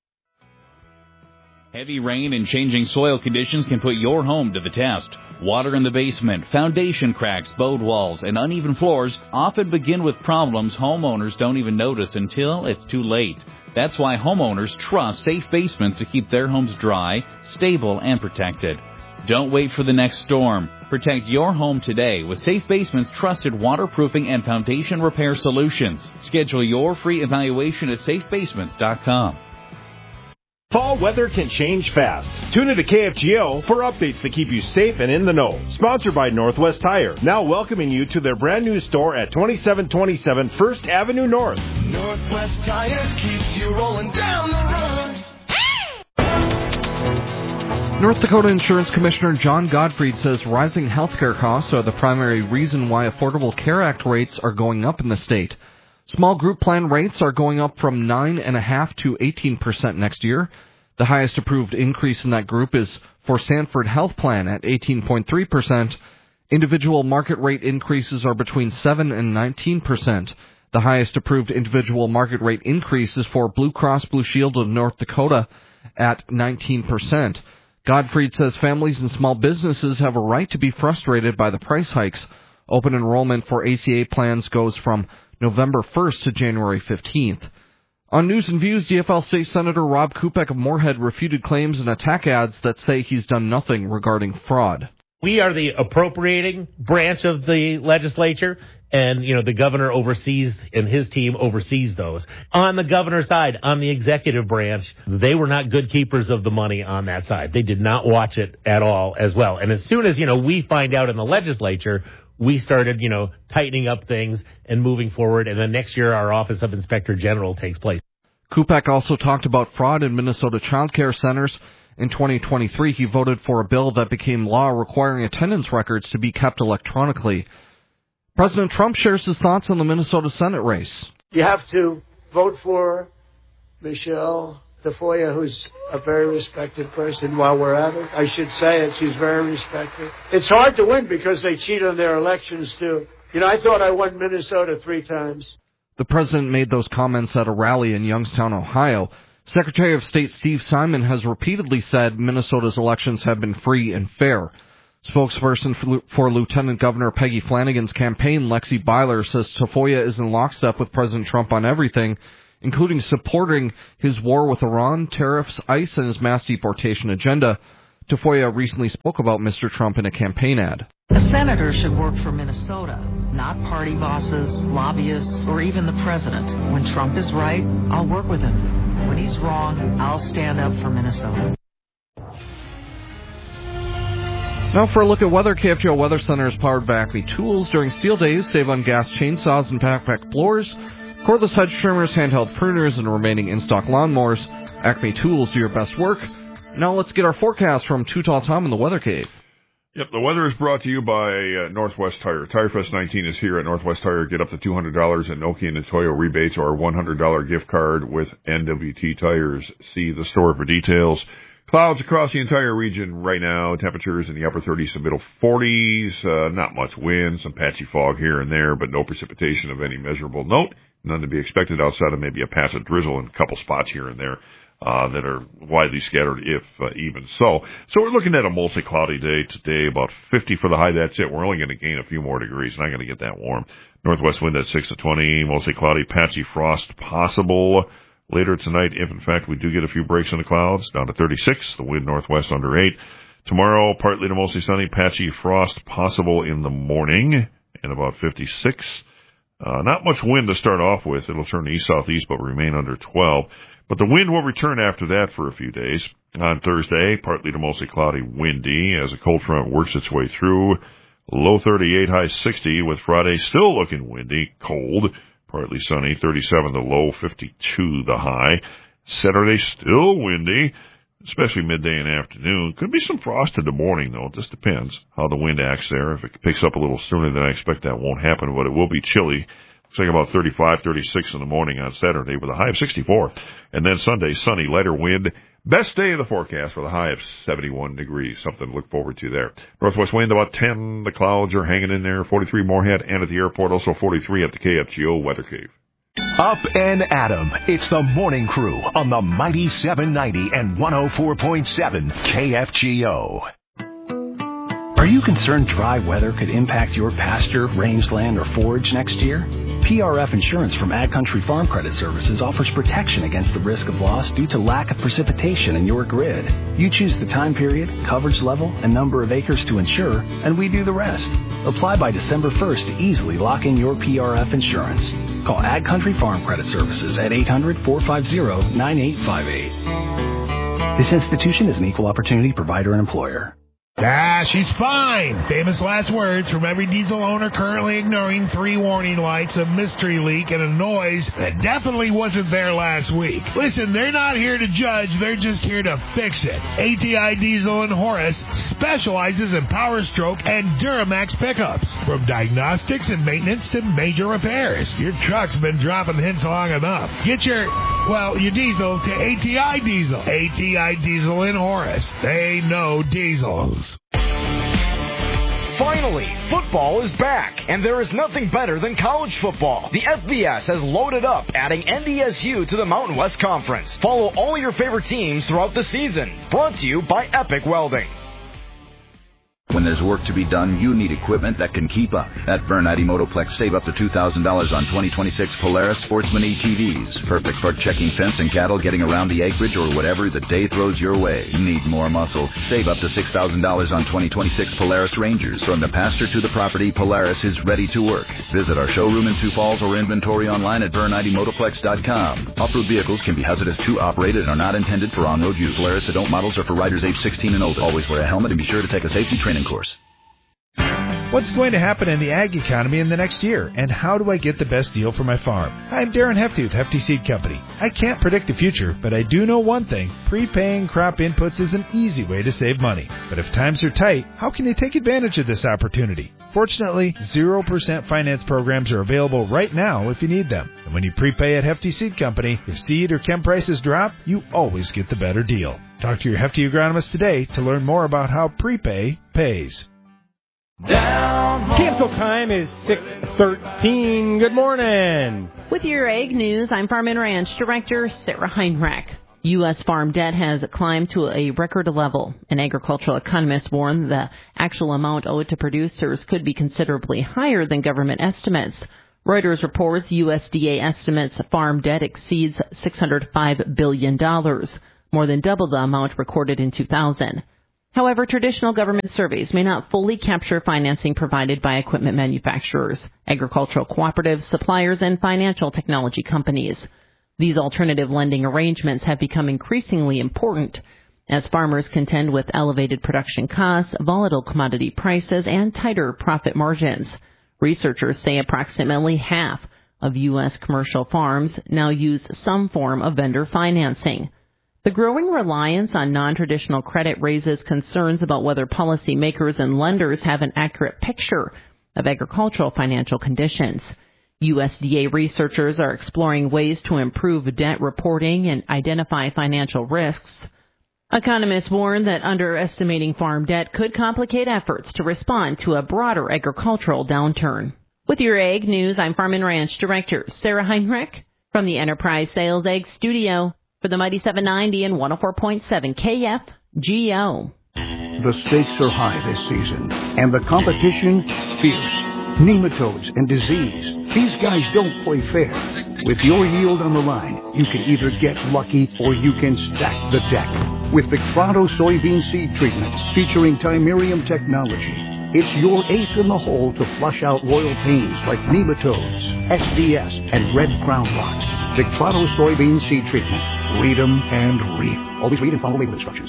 S4: Heavy rain and changing soil conditions can put your home to the test. Water in the basement, foundation cracks, bowed walls, and uneven floors often begin with problems homeowners don't even notice until it's too late. That's why homeowners trust Safe Basements to keep their homes dry, stable, and protected. Don't wait for the next storm. Protect your home today with Safe Basements' trusted waterproofing and foundation repair solutions. Schedule your free evaluation at safe basements dot com.
S6: Fall weather can change fast. Tune into K F G O for updates that keep you safe and in the know. Sponsored by Northwest Tire, now welcoming you to their brand new store at twenty-seven twenty-seven First Avenue North.
S21: Northwest Tire keeps you rolling down the road.
S13: North Dakota Insurance Commissioner John Gottfried says rising healthcare costs are the primary reason why Affordable Care Act rates are going up in the state. Small group plan rates are going up from nine point five to eighteen percent next year. The highest approved increase in that group is for Sanford Health Plan at eighteen point three percent. Individual market rate increases are between seven and nineteen percent. The highest approved individual market rate increase is for Blue Cross Blue Shield of North Dakota at nineteen percent. Gottfried says families and small businesses have a right to be frustrated by the price hikes. Open enrollment for A C A plans goes from November first to January fifteenth. On News and Views, D F L State Senator Rob Kupek of Moorhead refuted claims and attack ads that say he's done nothing regarding fraud.
S22: We are the appropriating branch of the legislature, and, you know, the governor oversees, and his team oversees those. On the governor's side, on the executive branch, they were not good keepers of the money on that side. They did not watch it at all as well. And as soon as, you know, we find out in the legislature, we started, you know, tightening up things and moving forward. And then next year, our Office of Inspector General takes place.
S13: Kupek also talked about fraud in Minnesota child care centers. In twenty twenty-three, he voted for a bill that became law requiring attendance records to be kept electronically. President Trump shares his thoughts on the Minnesota Senate race.
S23: You have to vote for Michelle
S5: Tafoya, who's a very respected person, while we're at it. I should say it. She's very respected. It's hard to win because they cheat on their elections, too. You know, I thought I won Minnesota three times.
S13: The president made those comments at a rally in Youngstown, Ohio. Secretary of State Steve Simon has repeatedly said Minnesota's elections have been free and fair. Spokesperson for, for Lieutenant Governor Peggy Flanagan's campaign, Lexi Byler, says Tafoya is in lockstep with President Trump on everything, including supporting his war with Iran, tariffs, ICE, and his mass deportation agenda. Tafoya recently spoke about Mister Trump in a campaign ad.
S7: A senator should work for Minnesota, not party bosses, lobbyists, or even the president. When Trump is right, I'll work with him. When he's wrong, I'll stand up for Minnesota.
S13: Now for a look at weather. K F G O Weather Center is powered by Acme Tools. During steel days, save on gas chainsaws and backpack blowers, cordless hedge trimmers, handheld pruners, and remaining in-stock lawnmowers. Acme Tools do your best work. Now let's get our forecast from Too Tall Tom in the Weather Cave.
S2: Yep, the weather is brought to you by uh, Northwest Tire. Tire Fest nineteen is here at Northwest Tire. Get up to two hundred dollars in Nokia and Toyo rebates or a one hundred dollars gift card with N W T Tires. See the store for details. Clouds across the entire region right now. Temperatures in the upper thirties to middle forties. Uh, not much wind, some patchy fog here and there, but no precipitation of any measurable note. None to be expected outside of maybe a patch of drizzle in a couple spots here and there. Uh, that are widely scattered, if uh, even so. So we're looking at a mostly cloudy day today, about fifty for the high. That's it. We're only going to gain a few more degrees. Not going to get that warm. Northwest wind at six to twenty, mostly cloudy, patchy frost possible later tonight. If, in fact, we do get a few breaks in the clouds, down to thirty-six. The wind northwest under eight. Tomorrow, partly to mostly sunny, patchy frost possible in the morning, and about fifty-six. Uh, not much wind to start off with. It'll turn east-southeast, but remain under twelve. But the wind will return after that for a few days. On Thursday, partly to mostly cloudy, windy as a cold front works its way through. Low thirty-eight, high sixty, with Friday still looking windy, cold, partly sunny, thirty-seven the low, fifty-two the high. Saturday still windy, especially midday and afternoon. Could be some frost in the morning, though. It just depends how the wind acts there. If it picks up a little sooner than I expect, that won't happen, but it will be chilly. Looks like about thirty-five, thirty-six in the morning on Saturday with a high of sixty-four. And then Sunday, sunny, lighter wind. Best day of the forecast with a high of seventy-one degrees. Something to look forward to there. Northwest wind about ten. The clouds are hanging in there. forty-three Moorhead and at the airport. Also forty-three at the K F G O Weather Cave.
S10: Up and Adam. It's the morning crew on the mighty seven ninety and one oh four point seven K F G O.
S23: Are you concerned dry weather could impact your pasture, rangeland, or forage next year? P R F Insurance from Ag Country Farm Credit Services offers protection against the risk of loss due to lack of precipitation in your grid. You choose the time period, coverage level, and number of acres to insure, and we do the rest. Apply by December first to easily lock in your P R F insurance. Call Ag Country Farm Credit Services at eight hundred, four five zero, nine eight five eight. This institution is an equal opportunity provider and employer.
S24: Ah, she's fine. Famous last words from every diesel owner currently ignoring three warning lights, a mystery leak, and a noise that definitely wasn't there last week. Listen, they're not here to judge. They're just here to fix it. A T I Diesel in Horace specializes in Power Stroke and Duramax pickups. From diagnostics and maintenance to major repairs. Your truck's been dropping hints long enough. Get your, well, your diesel to A T I Diesel. A T I Diesel in Horace. They know diesels.
S25: Finally, football is back, and there is nothing better than college football. The F B S has loaded up, adding N D S U to the Mountain West Conference. Follow all your favorite teams throughout the season. Brought to you by Epic Welding.
S26: When there's work to be done, you need equipment that can keep up. At Bernardi Motoplex, save up to two thousand dollars on twenty twenty-six Polaris Sportsman A T Vs. Perfect for checking fence and cattle, getting around the acreage, or whatever the day throws your way. Need more muscle? Save up to six thousand dollars on twenty twenty-six Polaris Rangers. From the pasture to the property, Polaris is ready to work. Visit our showroom in Sioux Falls or inventory online at Bernardi Motoplex dot com. Off-road vehicles can be hazardous to operate and are not intended for on-road use. Polaris adult models are for riders age sixteen and older. Always wear a helmet and be sure to take a safety training course.
S8: What's going to happen in the ag economy in the next year, and how do I get the best deal for my farm? Hi, I'm Darren Hefty with Hefty Seed Company. I can't predict the future, but I do know one thing. Prepaying crop inputs is an easy way to save money. But if times are tight, how can you take advantage of this opportunity? Fortunately, zero percent finance programs are available right now if you need them. And when you prepay at Hefty Seed Company, if seed or chem prices drop, you always get the better deal. Talk to your Hefty agronomist today to learn more about how prepay pays.
S3: Cancel time is six thirteen. Good morning.
S9: With your Ag News, I'm Farm and Ranch Director Sarah Heinrich. U S farm debt has climbed to a record level. An agricultural economist warned the actual amount owed to producers could be considerably higher than government estimates. Reuters reports U S D A estimates farm debt exceeds six hundred five billion dollars, more than double the amount recorded in two thousand. However, traditional government surveys may not fully capture financing provided by equipment manufacturers, agricultural cooperatives, suppliers, and financial technology companies. These alternative lending arrangements have become increasingly important as farmers contend with elevated production costs, volatile commodity prices, and tighter profit margins. Researchers say approximately half of U S commercial farms now use some form of vendor financing. The growing reliance on non-traditional credit raises concerns about whether policymakers and lenders have an accurate picture of agricultural financial conditions. U S D A researchers are exploring ways to improve debt reporting and identify financial risks. Economists warn that underestimating farm debt could complicate efforts to respond to a broader agricultural downturn. With your Ag News, I'm Farm and Ranch Director Sarah Heinrich from the Enterprise Sales Ag Studio for the Mighty seven ninety and one oh four point seven K F G O.
S11: The stakes are high this season, and the competition fierce. Nematodes and disease. These guys don't play fair. With your yield on the line, you can either get lucky or you can stack the deck. With the Claro soybean seed treatment featuring Timerium technology, it's your ace in the hole to flush out royal pains like nematodes, S D S, and red crown rot. The Claro soybean seed treatment. Read 'em and reap. Always read and follow label instructions.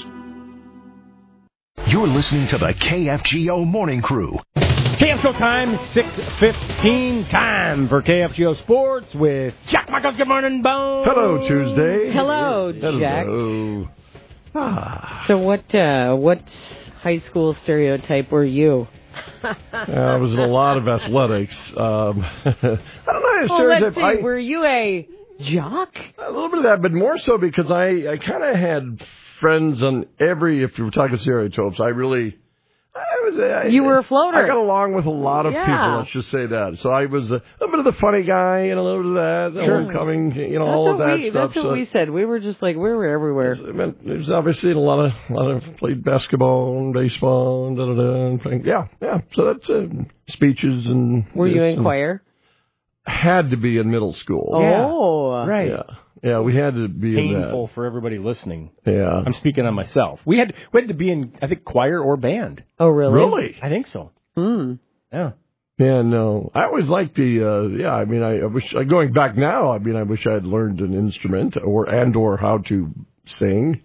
S10: You're listening to the K F G O Morning Crew.
S3: Cancel time, six fifteen. Time for K F G O Sports with Jack Michaels. Good morning, Bone.
S12: Hello, Tuesday.
S1: Hello, Jack.
S12: Hello. Ah.
S1: So what, uh, what high school stereotype were you?
S12: uh, I was in a lot of athletics. Um, I don't know. A
S1: well,
S12: stereotype.
S1: let's see.
S12: I,
S1: were you a jock?
S12: A little bit of that, but more so because I, I kind of had friends on every, if you were talking stereotypes, I really, I was, I,
S1: you were a floater.
S12: I got along with a lot of
S1: yeah.
S12: people, let's just say that. So I was a, a bit of the funny guy and a little bit of that, the
S1: sure.
S12: homecoming, you know,
S1: that's
S12: all of that
S1: we,
S12: stuff.
S1: That's what
S12: so
S1: we said. We were just like, we were everywhere.
S12: It was, meant, it was obviously a lot of, a lot of played basketball and baseball and da da da. And things. Yeah, yeah. So that's uh, speeches and.
S1: Were you in choir?
S12: Had to be in middle school.
S1: Oh,
S12: yeah. right. Yeah. Yeah, we had to be in that.
S3: Painful for everybody listening.
S12: Yeah.
S3: I'm speaking on myself. We had we had to be in, I think, choir or band.
S1: Oh, really?
S12: Really?
S3: I think so.
S1: Hmm.
S3: Yeah.
S12: Yeah, no. I always liked the, uh, yeah, I mean, I, I wish, going back now, I mean, I wish I had learned an instrument or, and or how to sing.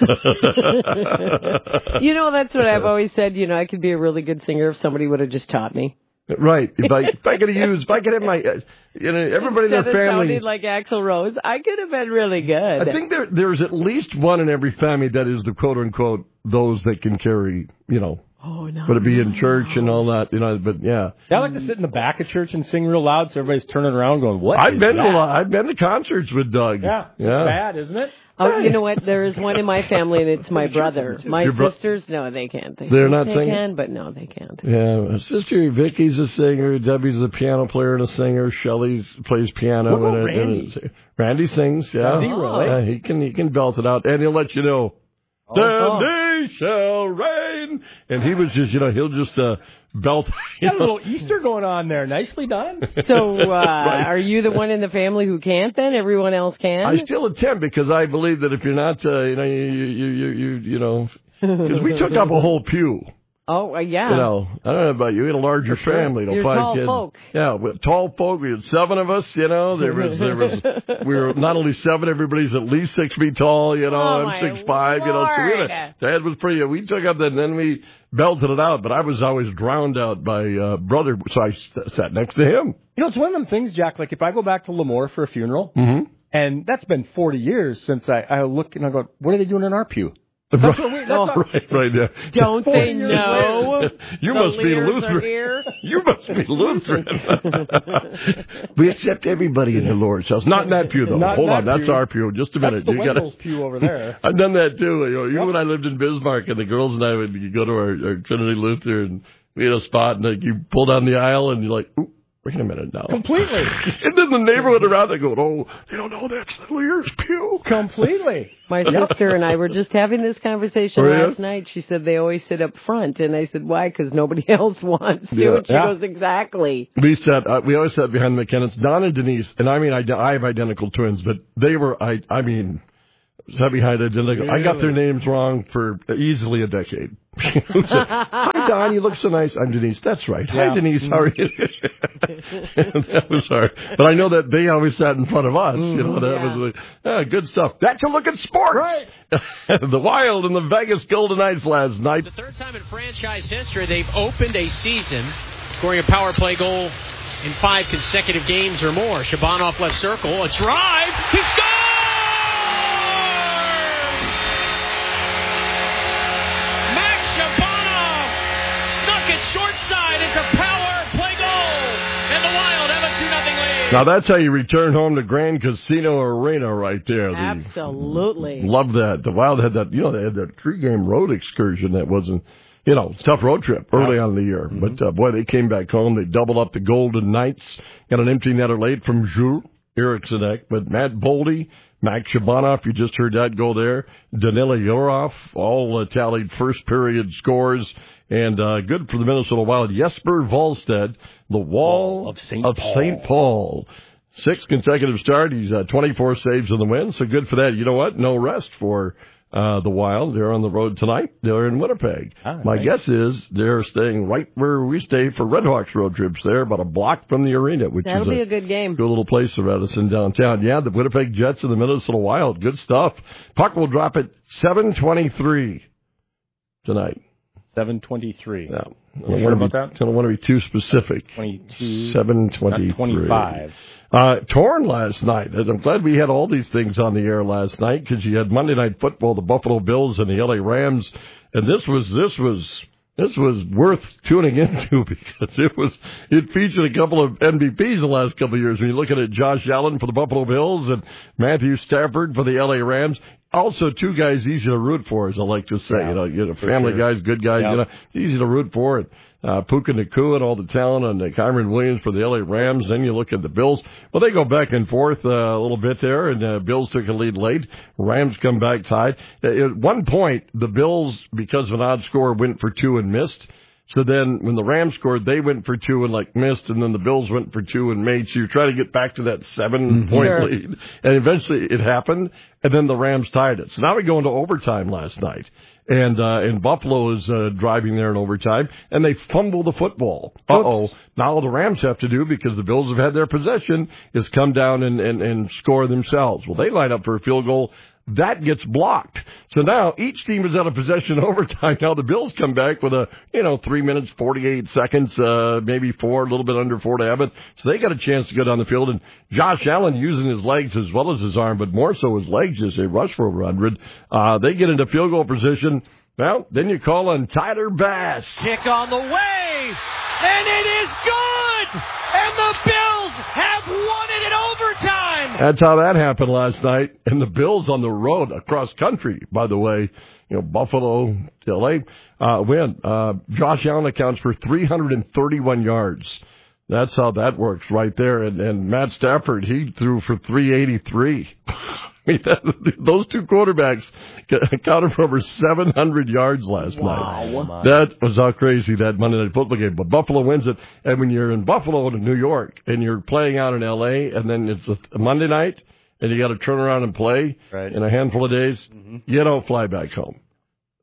S1: You know, that's what I've always said. You know, I could be a really good singer if somebody would have just taught me.
S12: Right. If I if I could have used, if I could have my, uh, you know, everybody
S1: Instead
S12: in their family.
S1: It sounded like Axl Rose. I could have been really good.
S12: I think there there's at least one in every family that is the quote unquote those that can carry, you know.
S1: Oh no.
S12: Would it be in church and all that, you know? But yeah.
S3: I like to sit in the back of church and sing real loud, so everybody's turning around going, "What?"
S12: I've
S3: is
S12: been
S3: that?
S12: to a lot, I've been to concerts with Doug.
S3: Yeah.
S12: Yeah.
S3: It's bad, isn't it?
S1: Oh, you know what? There is one in my family, and it's my brother. My
S12: Your bro-
S1: sisters, no, they can't. They,
S12: They're not
S1: they
S12: singing?
S1: They can, but no, they can't.
S12: Yeah, my sister Vicky's a singer. Debbie's a piano player and a singer. Shelley's plays piano.
S3: What about
S12: and,
S3: Randy?
S12: and Randy sings. Yeah,
S3: Does he really?
S12: Yeah, he can he can belt it out, and he'll let you know.
S3: Oh,
S12: Then they shall reign, and he was just, you know, he'll just uh, belt. You
S3: Got a
S12: know.
S3: little Easter going on there. Nicely done.
S1: So, uh,
S12: Right.
S1: are you the one in the family who can't? Then everyone else can.
S12: I still attempt because I believe that if you're not, uh, you know, you you you you you, you know, because we took up a whole pew.
S1: Oh, uh, yeah.
S12: You know, I don't know about you. We had a larger
S1: sure.
S12: family.
S1: You're
S12: five
S1: tall
S12: kids.
S1: folk.
S12: Yeah, with tall folk. We had seven of us. You know, there was there was. We were not only seven. Everybody's at least six feet tall. You know,
S1: Oh,
S12: I'm six
S1: my
S12: five. You know, so we
S1: Lord.
S12: had a, Dad was pretty. We took up that, and then we belted it out. But I was always drowned out by uh, brother, so I st- sat next to him.
S3: You know, it's one of them things, Jack. Like if I go back to Lemoore for a funeral,
S12: Mm-hmm.
S3: and that's been forty years since I, I look and I go, what are they doing in our pew? That's what we, that's
S12: oh,
S3: not,
S12: right, right there.
S1: Don't they know?
S12: You
S1: The
S12: must be
S1: Lears are
S12: Lutheran.
S1: here?
S12: You must be Lutheran. We accept everybody in the Lord's house. Not in that pew, though.
S3: Not
S12: Hold
S3: in
S12: on,
S3: that
S12: that's
S3: pew.
S12: our pew. Just a minute.
S3: That's the
S12: you gotta...
S3: Wendell's pew over there.
S12: I've done that too. You know, even when I lived in Bismarck, and the girls and I would go to our, our Trinity Luther, and we had a spot, and like you pull down the aisle, and you're like, ooh, wait a minute now.
S3: Completely.
S12: And then the neighborhood around, they go, oh, they don't know that's the Lear's pew.
S3: Completely.
S1: My sister and I were just having this conversation
S12: Oh, yeah?
S1: last night. She said they always sit up front, and I said, why? Because nobody else wants to.
S12: Yeah.
S1: And she
S12: Yeah.
S1: goes, exactly.
S12: We sat. Uh, we always sat behind the McKinnons. Don and Denise, and I mean, I, I have identical twins, but they were. I. I mean, sat behind identical. I got their names wrong for easily a decade. Hi, Don. You look so nice. I'm Denise. That's right.
S3: Yeah.
S12: Hi, Denise. How are you? That was hard. But I know that they always sat in front of us. You know, that
S1: Yeah.
S12: was uh, uh, good stuff. That's a look at sports.
S3: Right.
S12: The Wild and the Vegas Golden Knights last night.
S14: The third time in franchise history they've opened a season scoring a power play goal in five consecutive games or more. Shabanov left circle, a drive, he scores! Max Shabanov snuck it short side, it's a power play goal, and the Wild have a two nothing lead.
S12: Now that's how you return home to Grand Casino Arena right there. The,
S1: Absolutely.
S12: Love that. The Wild had that, you know, they had that three-game road excursion that wasn't, you know, tough road trip early on in the year.
S3: Mm-hmm.
S12: But, uh, boy, they came back home. They doubled up the Golden Knights. Got an empty netter late from Jules Eriksson. But Matt Boldy, Max Shabanov, you just heard that go there. Danila Yurov, all uh, tallied first period scores. And uh, good for the Minnesota Wild. Jesper Wallstedt, the wall
S3: of Saint
S12: of
S3: Paul.
S12: Saint Paul. Six consecutive start. He's uh, twenty-four saves in the win. So good for that. You know what? No rest for uh, the Wild. They're on the road tonight. They're in Winnipeg.
S3: Ah,
S12: My
S3: nice.
S12: guess is they're staying right where we stay for Red Hawks road trips there, about a block from the arena, which
S1: That'll
S12: is
S1: be a good game.
S12: good little place around us in downtown. Yeah, the Winnipeg Jets and the Minnesota Wild. Good stuff. Puck will drop at seven twenty-three tonight.
S3: seven twenty-three.
S12: Yeah. I
S3: You
S12: don't
S3: sure
S12: want to
S3: about
S12: be,
S3: that?
S12: I don't want to be too specific.
S3: twenty-two.
S12: seven twenty-three.
S3: Not twenty-five.
S12: Uh, torn last night. And I'm glad we had all these things on the air last night because you had Monday Night Football, the Buffalo Bills and the L A Rams, and this was this was this was worth tuning into because it was it featured a couple of M V Ps the last couple of years. When you're looking at Josh Allen for the Buffalo Bills and Matthew Stafford for the L A Rams. Also, two guys easy to root for, as I like to say.
S3: Yeah,
S12: you know, you know, family
S3: sure.
S12: guys, good guys.
S3: Yep.
S12: You know, easy to root for. And uh, Puka Nacua and all the talent, and uh, Kyron Williams for the L A Rams. Then you look at the Bills. Well, they go back and forth uh, a little bit there, and uh, Bills took a lead late. Rams come back tied. At one point, the Bills, because of an odd score, went for two and missed. So then when the Rams scored, they went for two and like missed, and then the Bills went for two and made. So you're trying to get back to that seven point
S1: Sure.
S12: lead. And eventually it happened, and then the Rams tied it. So now we go into overtime last night. And, uh, and Buffalo is, uh, driving there in overtime, and they fumble the football. Uh-oh. Now all the Rams have to do, because the Bills have had their possession, is come down and, and, and score themselves. Well, they line up for a field goal. That gets blocked. So now each team is out of possession overtime. Now the Bills come back with a, you know, three minutes, forty-eight seconds, uh, maybe four, a little bit under four to have it. So they got a chance to go down the field. And Josh Allen using his legs as well as his arm, but more so his legs as they rush for over one hundred. Uh, they get into field goal position. Well, then you call on Tyler Bass.
S14: Kick on the way, and it is good! And the Bills have won it in overtime!
S12: That's how that happened last night. And the Bills on the road across country, by the way, you know, Buffalo, L A, uh, win. Uh, Josh Allen accounts for three hundred thirty-one yards. That's how that works right there. And, and Matt Stafford, he threw for three eighty-three. I mean, that, those two quarterbacks accounted for over seven hundred yards last
S3: Wow.
S12: night. That was how crazy that Monday Night Football game. But Buffalo wins it. And when you're in Buffalo to New York and you're playing out in L A and then it's a Monday night and you got to turn around and play
S3: Right.
S12: in a handful of days,
S3: Mm-hmm.
S12: you don't fly back home.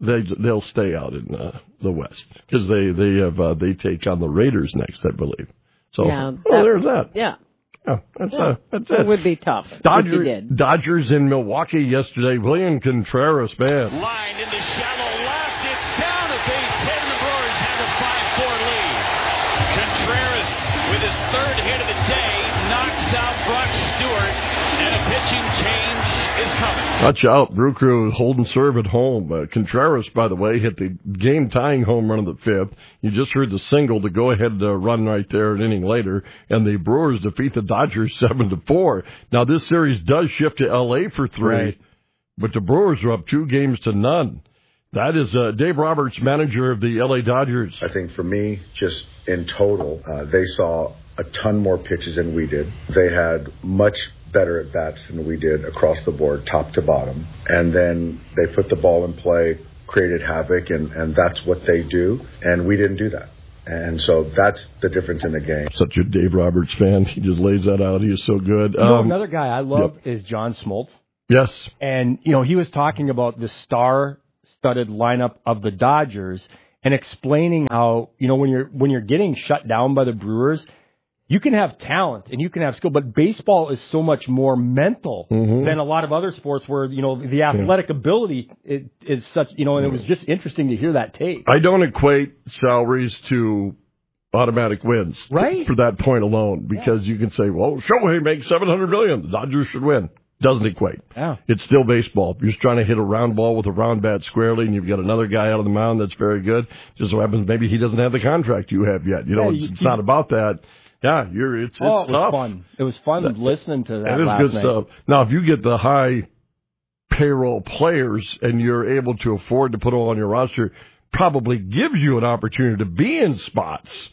S12: they they'll stay out in uh, the West because they they have uh, they take on the Raiders next, I believe. So
S1: Yeah,
S12: oh,
S1: that-
S12: there's that.
S1: Yeah.
S12: Oh, that's
S1: Yeah.
S12: uh, that's
S1: It
S12: it.
S1: would be tough if you
S12: Dodger,
S1: did.
S12: Dodgers in Milwaukee yesterday. William Contreras, man.
S15: Line into shallow left. It's down a base hit, and the Brewers have a five four lead. Contreras, with his third hit of the day, knocks out Brock Stewart, and a pitching change is coming.
S12: Watch out, Brew Crew holding serve at home. Uh, Contreras, by the way, hit the game-tying home run of the fifth. You just heard the single, the go-ahead uh, run right there an inning later, and the Brewers defeat the Dodgers seven to four. Now, this series does shift to L A for three,
S3: Right.
S12: but the Brewers are up two games to none. That is uh, Dave Roberts, manager of the L A Dodgers.
S16: I think for me, just in total, uh, they saw a ton more pitches than we did. They had much better at bats than we did across the board, top to bottom. And then they put the ball in play, created havoc, and, and that's what they do. And we didn't do that. And so that's the difference in the game.
S12: Such a Dave Roberts fan. He just lays that out. He is so good.
S3: You know,
S12: Um,
S3: another guy I love is John Smoltz.
S12: Yes.
S3: And, you know, he was talking about the star-studded lineup of the Dodgers and explaining how, you know, when you're when you're getting shut down by the Brewers, you can have talent and you can have skill, but baseball is so much more mental
S12: Mhm.
S3: than a lot of other sports where, you know, the athletic ability is, is such, you know, and it was just interesting to hear that take.
S12: I don't equate salaries to automatic wins,
S3: Right.
S12: For that point alone, because you can say, well, Shohei makes seven hundred million. The Dodgers should win. Doesn't equate.
S3: Yeah.
S12: It's still baseball. You're just trying to hit a round ball with a round bat squarely, and you've got another guy out of the mound that's very good. Just so happens maybe he doesn't have the contract you have yet. You know,
S3: Yeah,
S12: it's,
S3: you-
S12: it's not about that. Yeah, you're. It's
S3: oh,
S12: it's
S3: it was
S12: tough.
S3: fun. It was fun listening to that,
S12: That is
S3: last
S12: good
S3: night.
S12: stuff. Now, if you get the high payroll players and you're able to afford to put them on your roster, probably gives you an opportunity to be in spots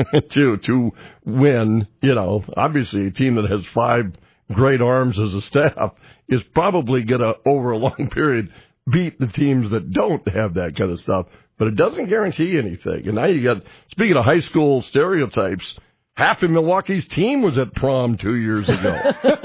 S12: to to win. You know, obviously a team that has five great arms as a staff is probably going to, over a long period, beat the teams that don't have that kind of stuff. But it doesn't guarantee anything. And now you got, speaking of high school stereotypes, half of Milwaukee's team was at prom two years ago.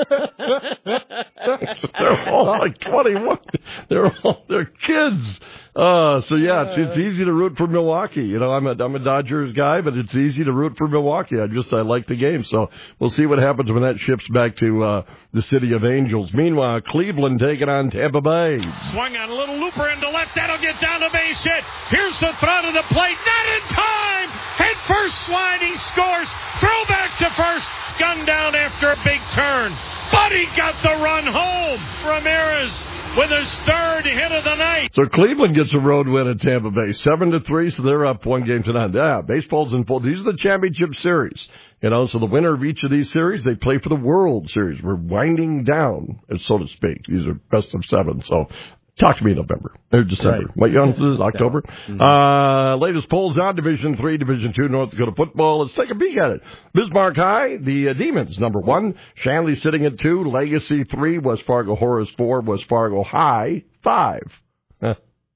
S12: They're all like twenty-one. They're all they're kids. Uh, so yeah, it's it's easy to root for Milwaukee. You know, I'm a I'm a Dodgers guy, but it's easy to root for Milwaukee. I just I like the game. So we'll see what happens when that shifts back to uh, the City of Angels. Meanwhile, Cleveland taking on Tampa Bay.
S15: Swung on a little looper into left. That'll get down the base hit. Here's the throw to the plate. Not in time. Head first slide. He scores. Throw back to first. Gunned down after a big turn. But he got the run home. Ramirez with his third hit of the night.
S12: So Cleveland gets a road win at Tampa Bay, seven to three. So they're up one game to none. Yeah, baseball's in full. These are the championship series, you know. So the winner of each of these series, they play for the World Series. We're winding down, so to speak. These are best of seven. So talk to me in November or December.
S3: Right.
S12: What you on? This is October.
S3: Mm-hmm.
S12: Uh, latest polls on Division Three, Division Two, North Dakota football. Let's take a peek at it. Bismarck High, the uh, Demons, number one. Shanley sitting at two. Legacy three. West Fargo Horace four. West Fargo High five. High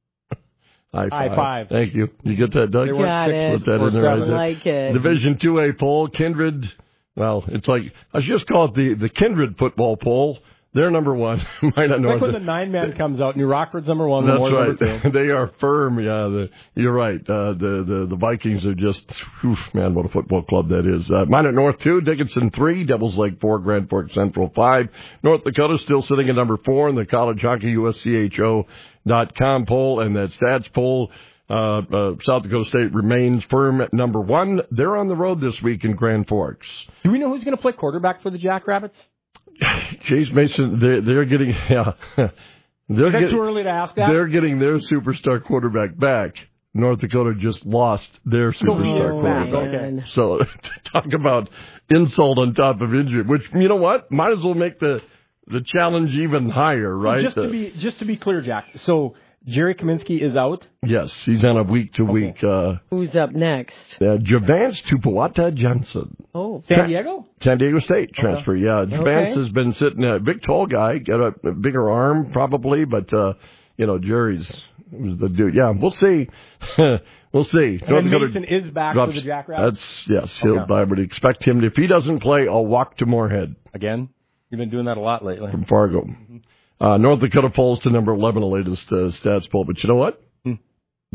S12: five.
S3: High five.
S12: Thank you. You get that, Doug?
S3: They weren't
S1: Got
S3: six
S1: it.
S12: Put that
S3: or
S12: in there
S3: seven.
S12: right there.
S1: Like it.
S12: Division two A poll, Kindred. Well, it's like I should just call it the the Kindred football poll. They're number one. Might not know
S3: Like when
S12: it.
S3: the nine man comes out, New Rockford's number one.
S12: That's
S3: Memorial
S12: right.
S3: number two.
S12: They are firm. Yeah, the, you're right. Uh, the, the the Vikings are just, oof, man, what a football club that is. Uh, mine at North two, Dickinson three, Devils Lake four, Grand Forks Central five. North Dakota still sitting at number four in the College Hockey U S C H O dot com poll, and that stats poll. Uh, uh, South Dakota State remains firm at number one. They're on the road this week in Grand Forks.
S3: Do we know who's going to play quarterback for the Jackrabbits?
S12: Chase Mason, they're, they're getting, yeah. They're
S3: Is that
S12: get-
S3: too early to ask that?
S12: They're getting their superstar quarterback back. North Dakota just lost their superstar
S3: Oh,
S12: quarterback.
S3: man.
S12: So talk about insult on top of injury, which, you know what, might as well make the, the challenge even higher, right?
S3: Just to
S12: Uh,
S3: be just to be clear, Jack. So Jerry Kaminsky is out.
S12: yes, he's on a week-to-week. Uh,
S1: Who's up next?
S12: uh, Javance Tupuata Johnson.
S1: Oh,
S3: San Diego?
S12: San Diego State transfer, yeah. Javance
S1: Okay.
S12: has been sitting, a big tall guy, got a, a bigger arm probably, but, uh, you know, Jerry's was the dude. Yeah, we'll see. We'll see.
S3: And then Mason is back
S12: drops-
S3: for the Jackrabbits?
S12: That's, yes, he'll,
S3: Okay.
S12: I would expect him to, if he doesn't play, I'll walk to Moorhead
S3: Again? You've been doing that a lot lately.
S12: from Fargo. Uh, North Dakota falls to number eleven, the latest uh, stats poll, but you know what?
S3: Hmm.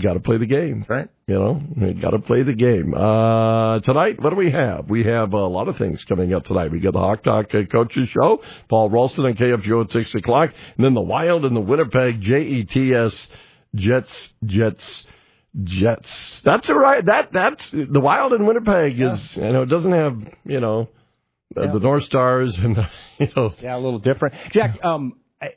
S12: got to play the game. Right. You know, you got to play the game. Uh, tonight, what do we have? We have a lot of things coming up tonight. We got the Hawk Talk uh, Coaches Show, Paul Rolston on K F G O at six o'clock, and then the Wild and the Winnipeg J E T S Jets, Jets, Jets. That's all right. That, that's, the Wild in Winnipeg is, yeah. you know, it doesn't have, you know, uh, yeah. the North Stars and, you know.
S3: Yeah, a little different. Jack, um,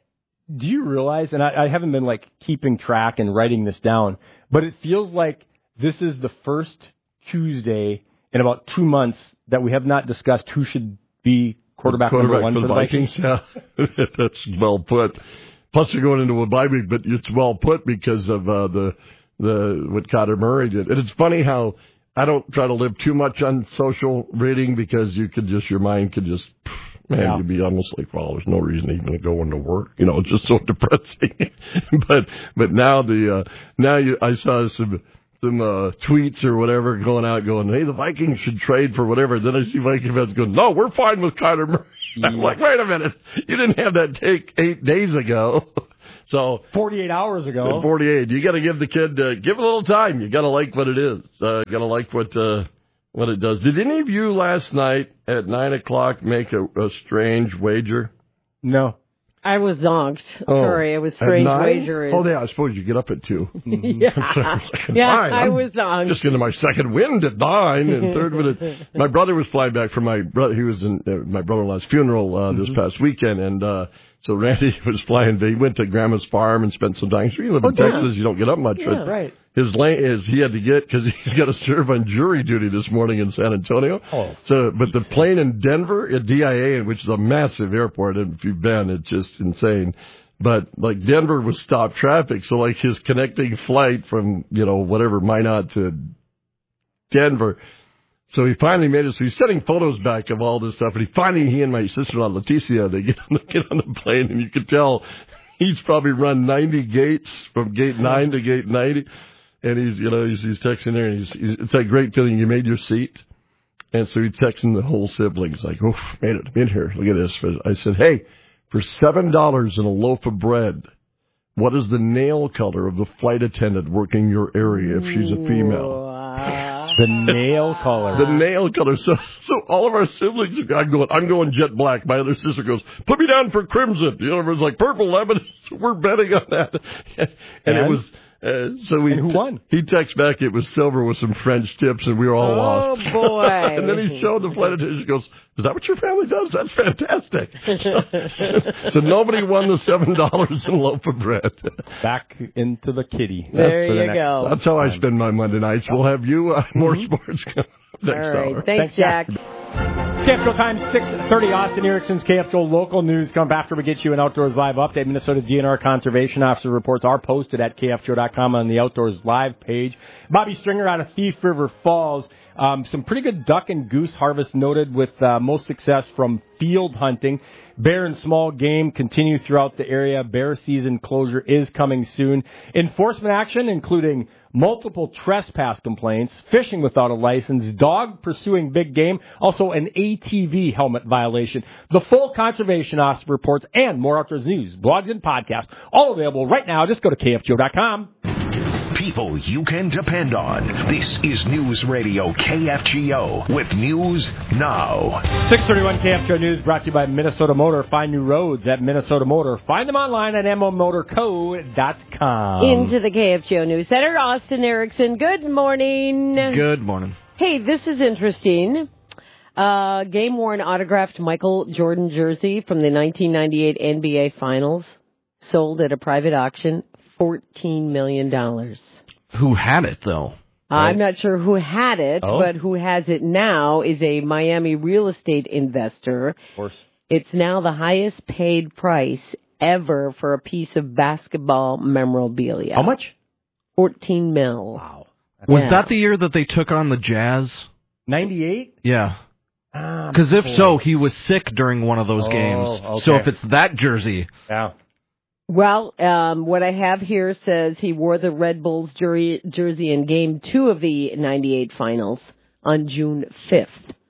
S3: do you realize, and I, I haven't been, like, keeping track and writing this down, but it feels like this is the first Tuesday in about two months that we have not discussed who should be quarterback, quarterback number one for the, the Vikings.
S12: Vikings. Yeah, that's well put. Plus, you're going into a bye week, but it's well put because of uh, the the what Kyler Murray did. And it's funny how I don't try to live too much on social reading because you could just, your mind could just... Man, yeah. You'd be almost like, well, there's no reason even to go into work. You know, it's just so depressing. but but now the uh, now you, I saw some some uh, tweets or whatever going out going, hey, the Vikings should trade for whatever. Then I see Viking fans going, no, we're fine with Kyler Murray. Yeah. I'm like, wait a minute, you didn't have that take eight days ago. So
S3: forty-eight hours ago.
S12: forty-eight. You got to give the kid uh, give it a little time. You got to like what it is. Uh, got to like what. Uh, What it does. Did any of you last night at nine o'clock make a, a strange wager?
S3: No.
S1: I was zonked.
S12: Oh,
S1: Sorry, it was strange wager.
S12: Oh, yeah, I suppose you get up at two.
S1: yeah, yeah I was zonked.
S12: Just into my second wind at nine and third wind. My brother was flying back from my brother. He was in uh, my brother-in-law's funeral uh, this mm-hmm. past weekend, and uh, so Randy was flying. He went to Grandma's farm and spent some time. So you live in oh, Texas, yeah. you don't get up much.
S1: Yeah,
S12: but
S1: right.
S12: His lane is he had to get because he's got to serve on jury duty this morning in San Antonio.
S3: Oh.
S12: So, but the plane in Denver at D I A, which is a massive airport, and if you've been, it's just insane. But like Denver was stopped traffic, so like his connecting flight from you know whatever Minot to Denver. So he finally made it. So he's sending photos back of all this stuff, and he finally he and my sister-in-law Leticia they get on the, get on the plane, and you could tell he's probably run ninety gates from gate nine to gate ninety. And he's, you know, he's, he's texting there, and he's, he's, it's that great feeling you made your seat. And so he's texting the whole siblings, like, oh, made it, I'm in here, look at this. I said, hey, for seven dollars and a loaf of bread, what is the nail color of the flight attendant working your area if she's a female?
S3: The nail color.
S12: The nail color. So, so all of our siblings, I'm going, I'm going jet black. My other sister goes, put me down for crimson. The other one's like, purple lemon. So we're betting on that. And, and it was, Uh, so we
S3: and who won?
S12: He texted back. It was silver with some French tips, and we were all
S1: oh,
S12: lost.
S1: Oh boy!
S12: And then he showed the flight attendant. He goes, "Is that what your family does? That's fantastic." so, so nobody won the seven dollars and a loaf of bread.
S3: Back into the kitty.
S1: There
S3: that's
S1: you
S3: the next,
S1: go.
S12: That's how I spend my Monday nights. We'll have you uh, more mm-hmm. sports next
S1: all right.
S12: hour.
S1: Thanks, Thanks Jack.
S3: Jack. K F G O time, six thirty. Austin Erickson's K F G O local news. Come up after we get you an Outdoors Live update. Minnesota D N R Conservation Officer reports are posted at K F G O dot com on the Outdoors Live page. Bobby Stringer out of Thief River Falls. Um, some pretty good duck and goose harvest noted with uh, most success from field hunting. Bear and small game continue throughout the area. Bear season closure is coming soon. Enforcement action including multiple trespass complaints, fishing without a license, dog pursuing big game, also an A T V helmet violation. The full Conservation Officer reports and more outdoors news, blogs, and podcasts, all available right now. Just go to K F G O dot com.
S10: People you can depend on. This is News Radio K F G O with News Now.
S3: six thirty-one K F G O News brought to you by Minnesota Motor. Find new roads at Minnesota Motor. Find them online at M O motor co dot com.
S1: Into the K F G O News Center, Austin Erickson. Good morning.
S13: Good morning.
S1: Hey, this is interesting. Uh, game-worn autographed Michael Jordan jersey from the nineteen ninety-eight N B A Finals sold at a private auction. fourteen million dollars.
S13: Who had it, though?
S1: I'm not sure who had it,
S3: oh.
S1: but who has it now is a Miami real estate investor.
S3: Of course.
S1: It's now the highest paid price ever for a piece of basketball memorabilia.
S3: How much?
S1: fourteen mil.
S3: Wow.
S13: Was
S1: yeah.
S13: that the year that they took on the Jazz?
S3: ninety-eight?
S13: Yeah.
S3: Because
S13: ah, if so, he was sick during one of those
S3: oh,
S13: games.
S3: Okay.
S13: So if it's that jersey...
S3: Yeah.
S1: Well, um, what I have here says he wore the Red Bulls jersey, jersey in Game two of the ninety-eight Finals on June fifth.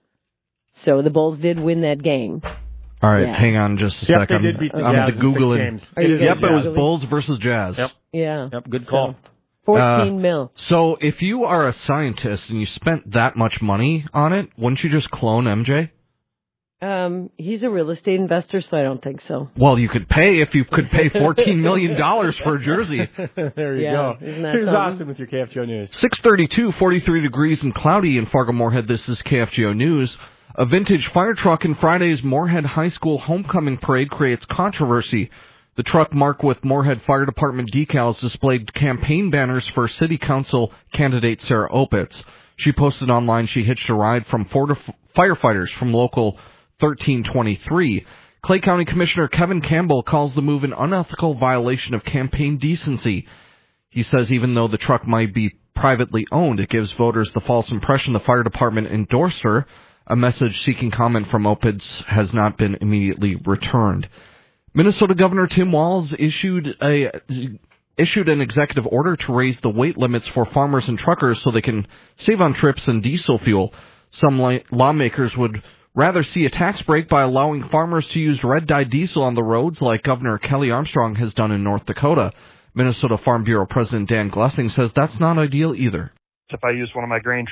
S1: So the Bulls did win that game.
S13: All right,
S1: yeah.
S13: hang on just a
S3: yep,
S13: second.
S3: They did beat the
S13: I'm
S3: Jazz
S13: going to Google it.
S1: Are you
S13: Yep,
S1: Googling?
S13: it was Bulls versus Jazz.
S3: Yep.
S1: Yeah.
S3: Yep, good call.
S1: Fourteen
S13: Uh,
S1: mil.
S13: So if you are a scientist and you spent that much money on it, wouldn't you just clone M J?
S1: Um, he's a real estate investor, so I don't think so.
S13: Well, you could pay if you could pay fourteen million dollars for a jersey.
S3: There you
S1: Yeah,
S3: go.
S1: isn't that
S3: Here's
S1: something?
S3: Austin with your K F G O News.
S13: six thirty-two, forty-three degrees and cloudy in Fargo-Moorhead. This is K F G O News. A vintage fire truck in Friday's Moorhead High School homecoming parade creates controversy. The truck, marked with Moorhead Fire Department decals, displayed campaign banners for City Council candidate Sarah Opitz. She posted online she hitched a ride from four to f- firefighters from local thirteen twenty-three. Clay County Commissioner Kevin Campbell calls the move an unethical violation of campaign decency. He says even though the truck might be privately owned, it gives voters the false impression the fire department endorsed her. A message seeking comment from Opitz has not been immediately returned. Minnesota Governor Tim Walz issued a issued an executive order to raise the weight limits for farmers and truckers so they can save on trips and diesel fuel. Some la- lawmakers would rather see a tax break by allowing farmers to use red-dye diesel on the roads like Governor Kelly Armstrong has done in North Dakota. Minnesota Farm Bureau President Dan Glessing says that's not ideal either.
S4: If I use one of my grain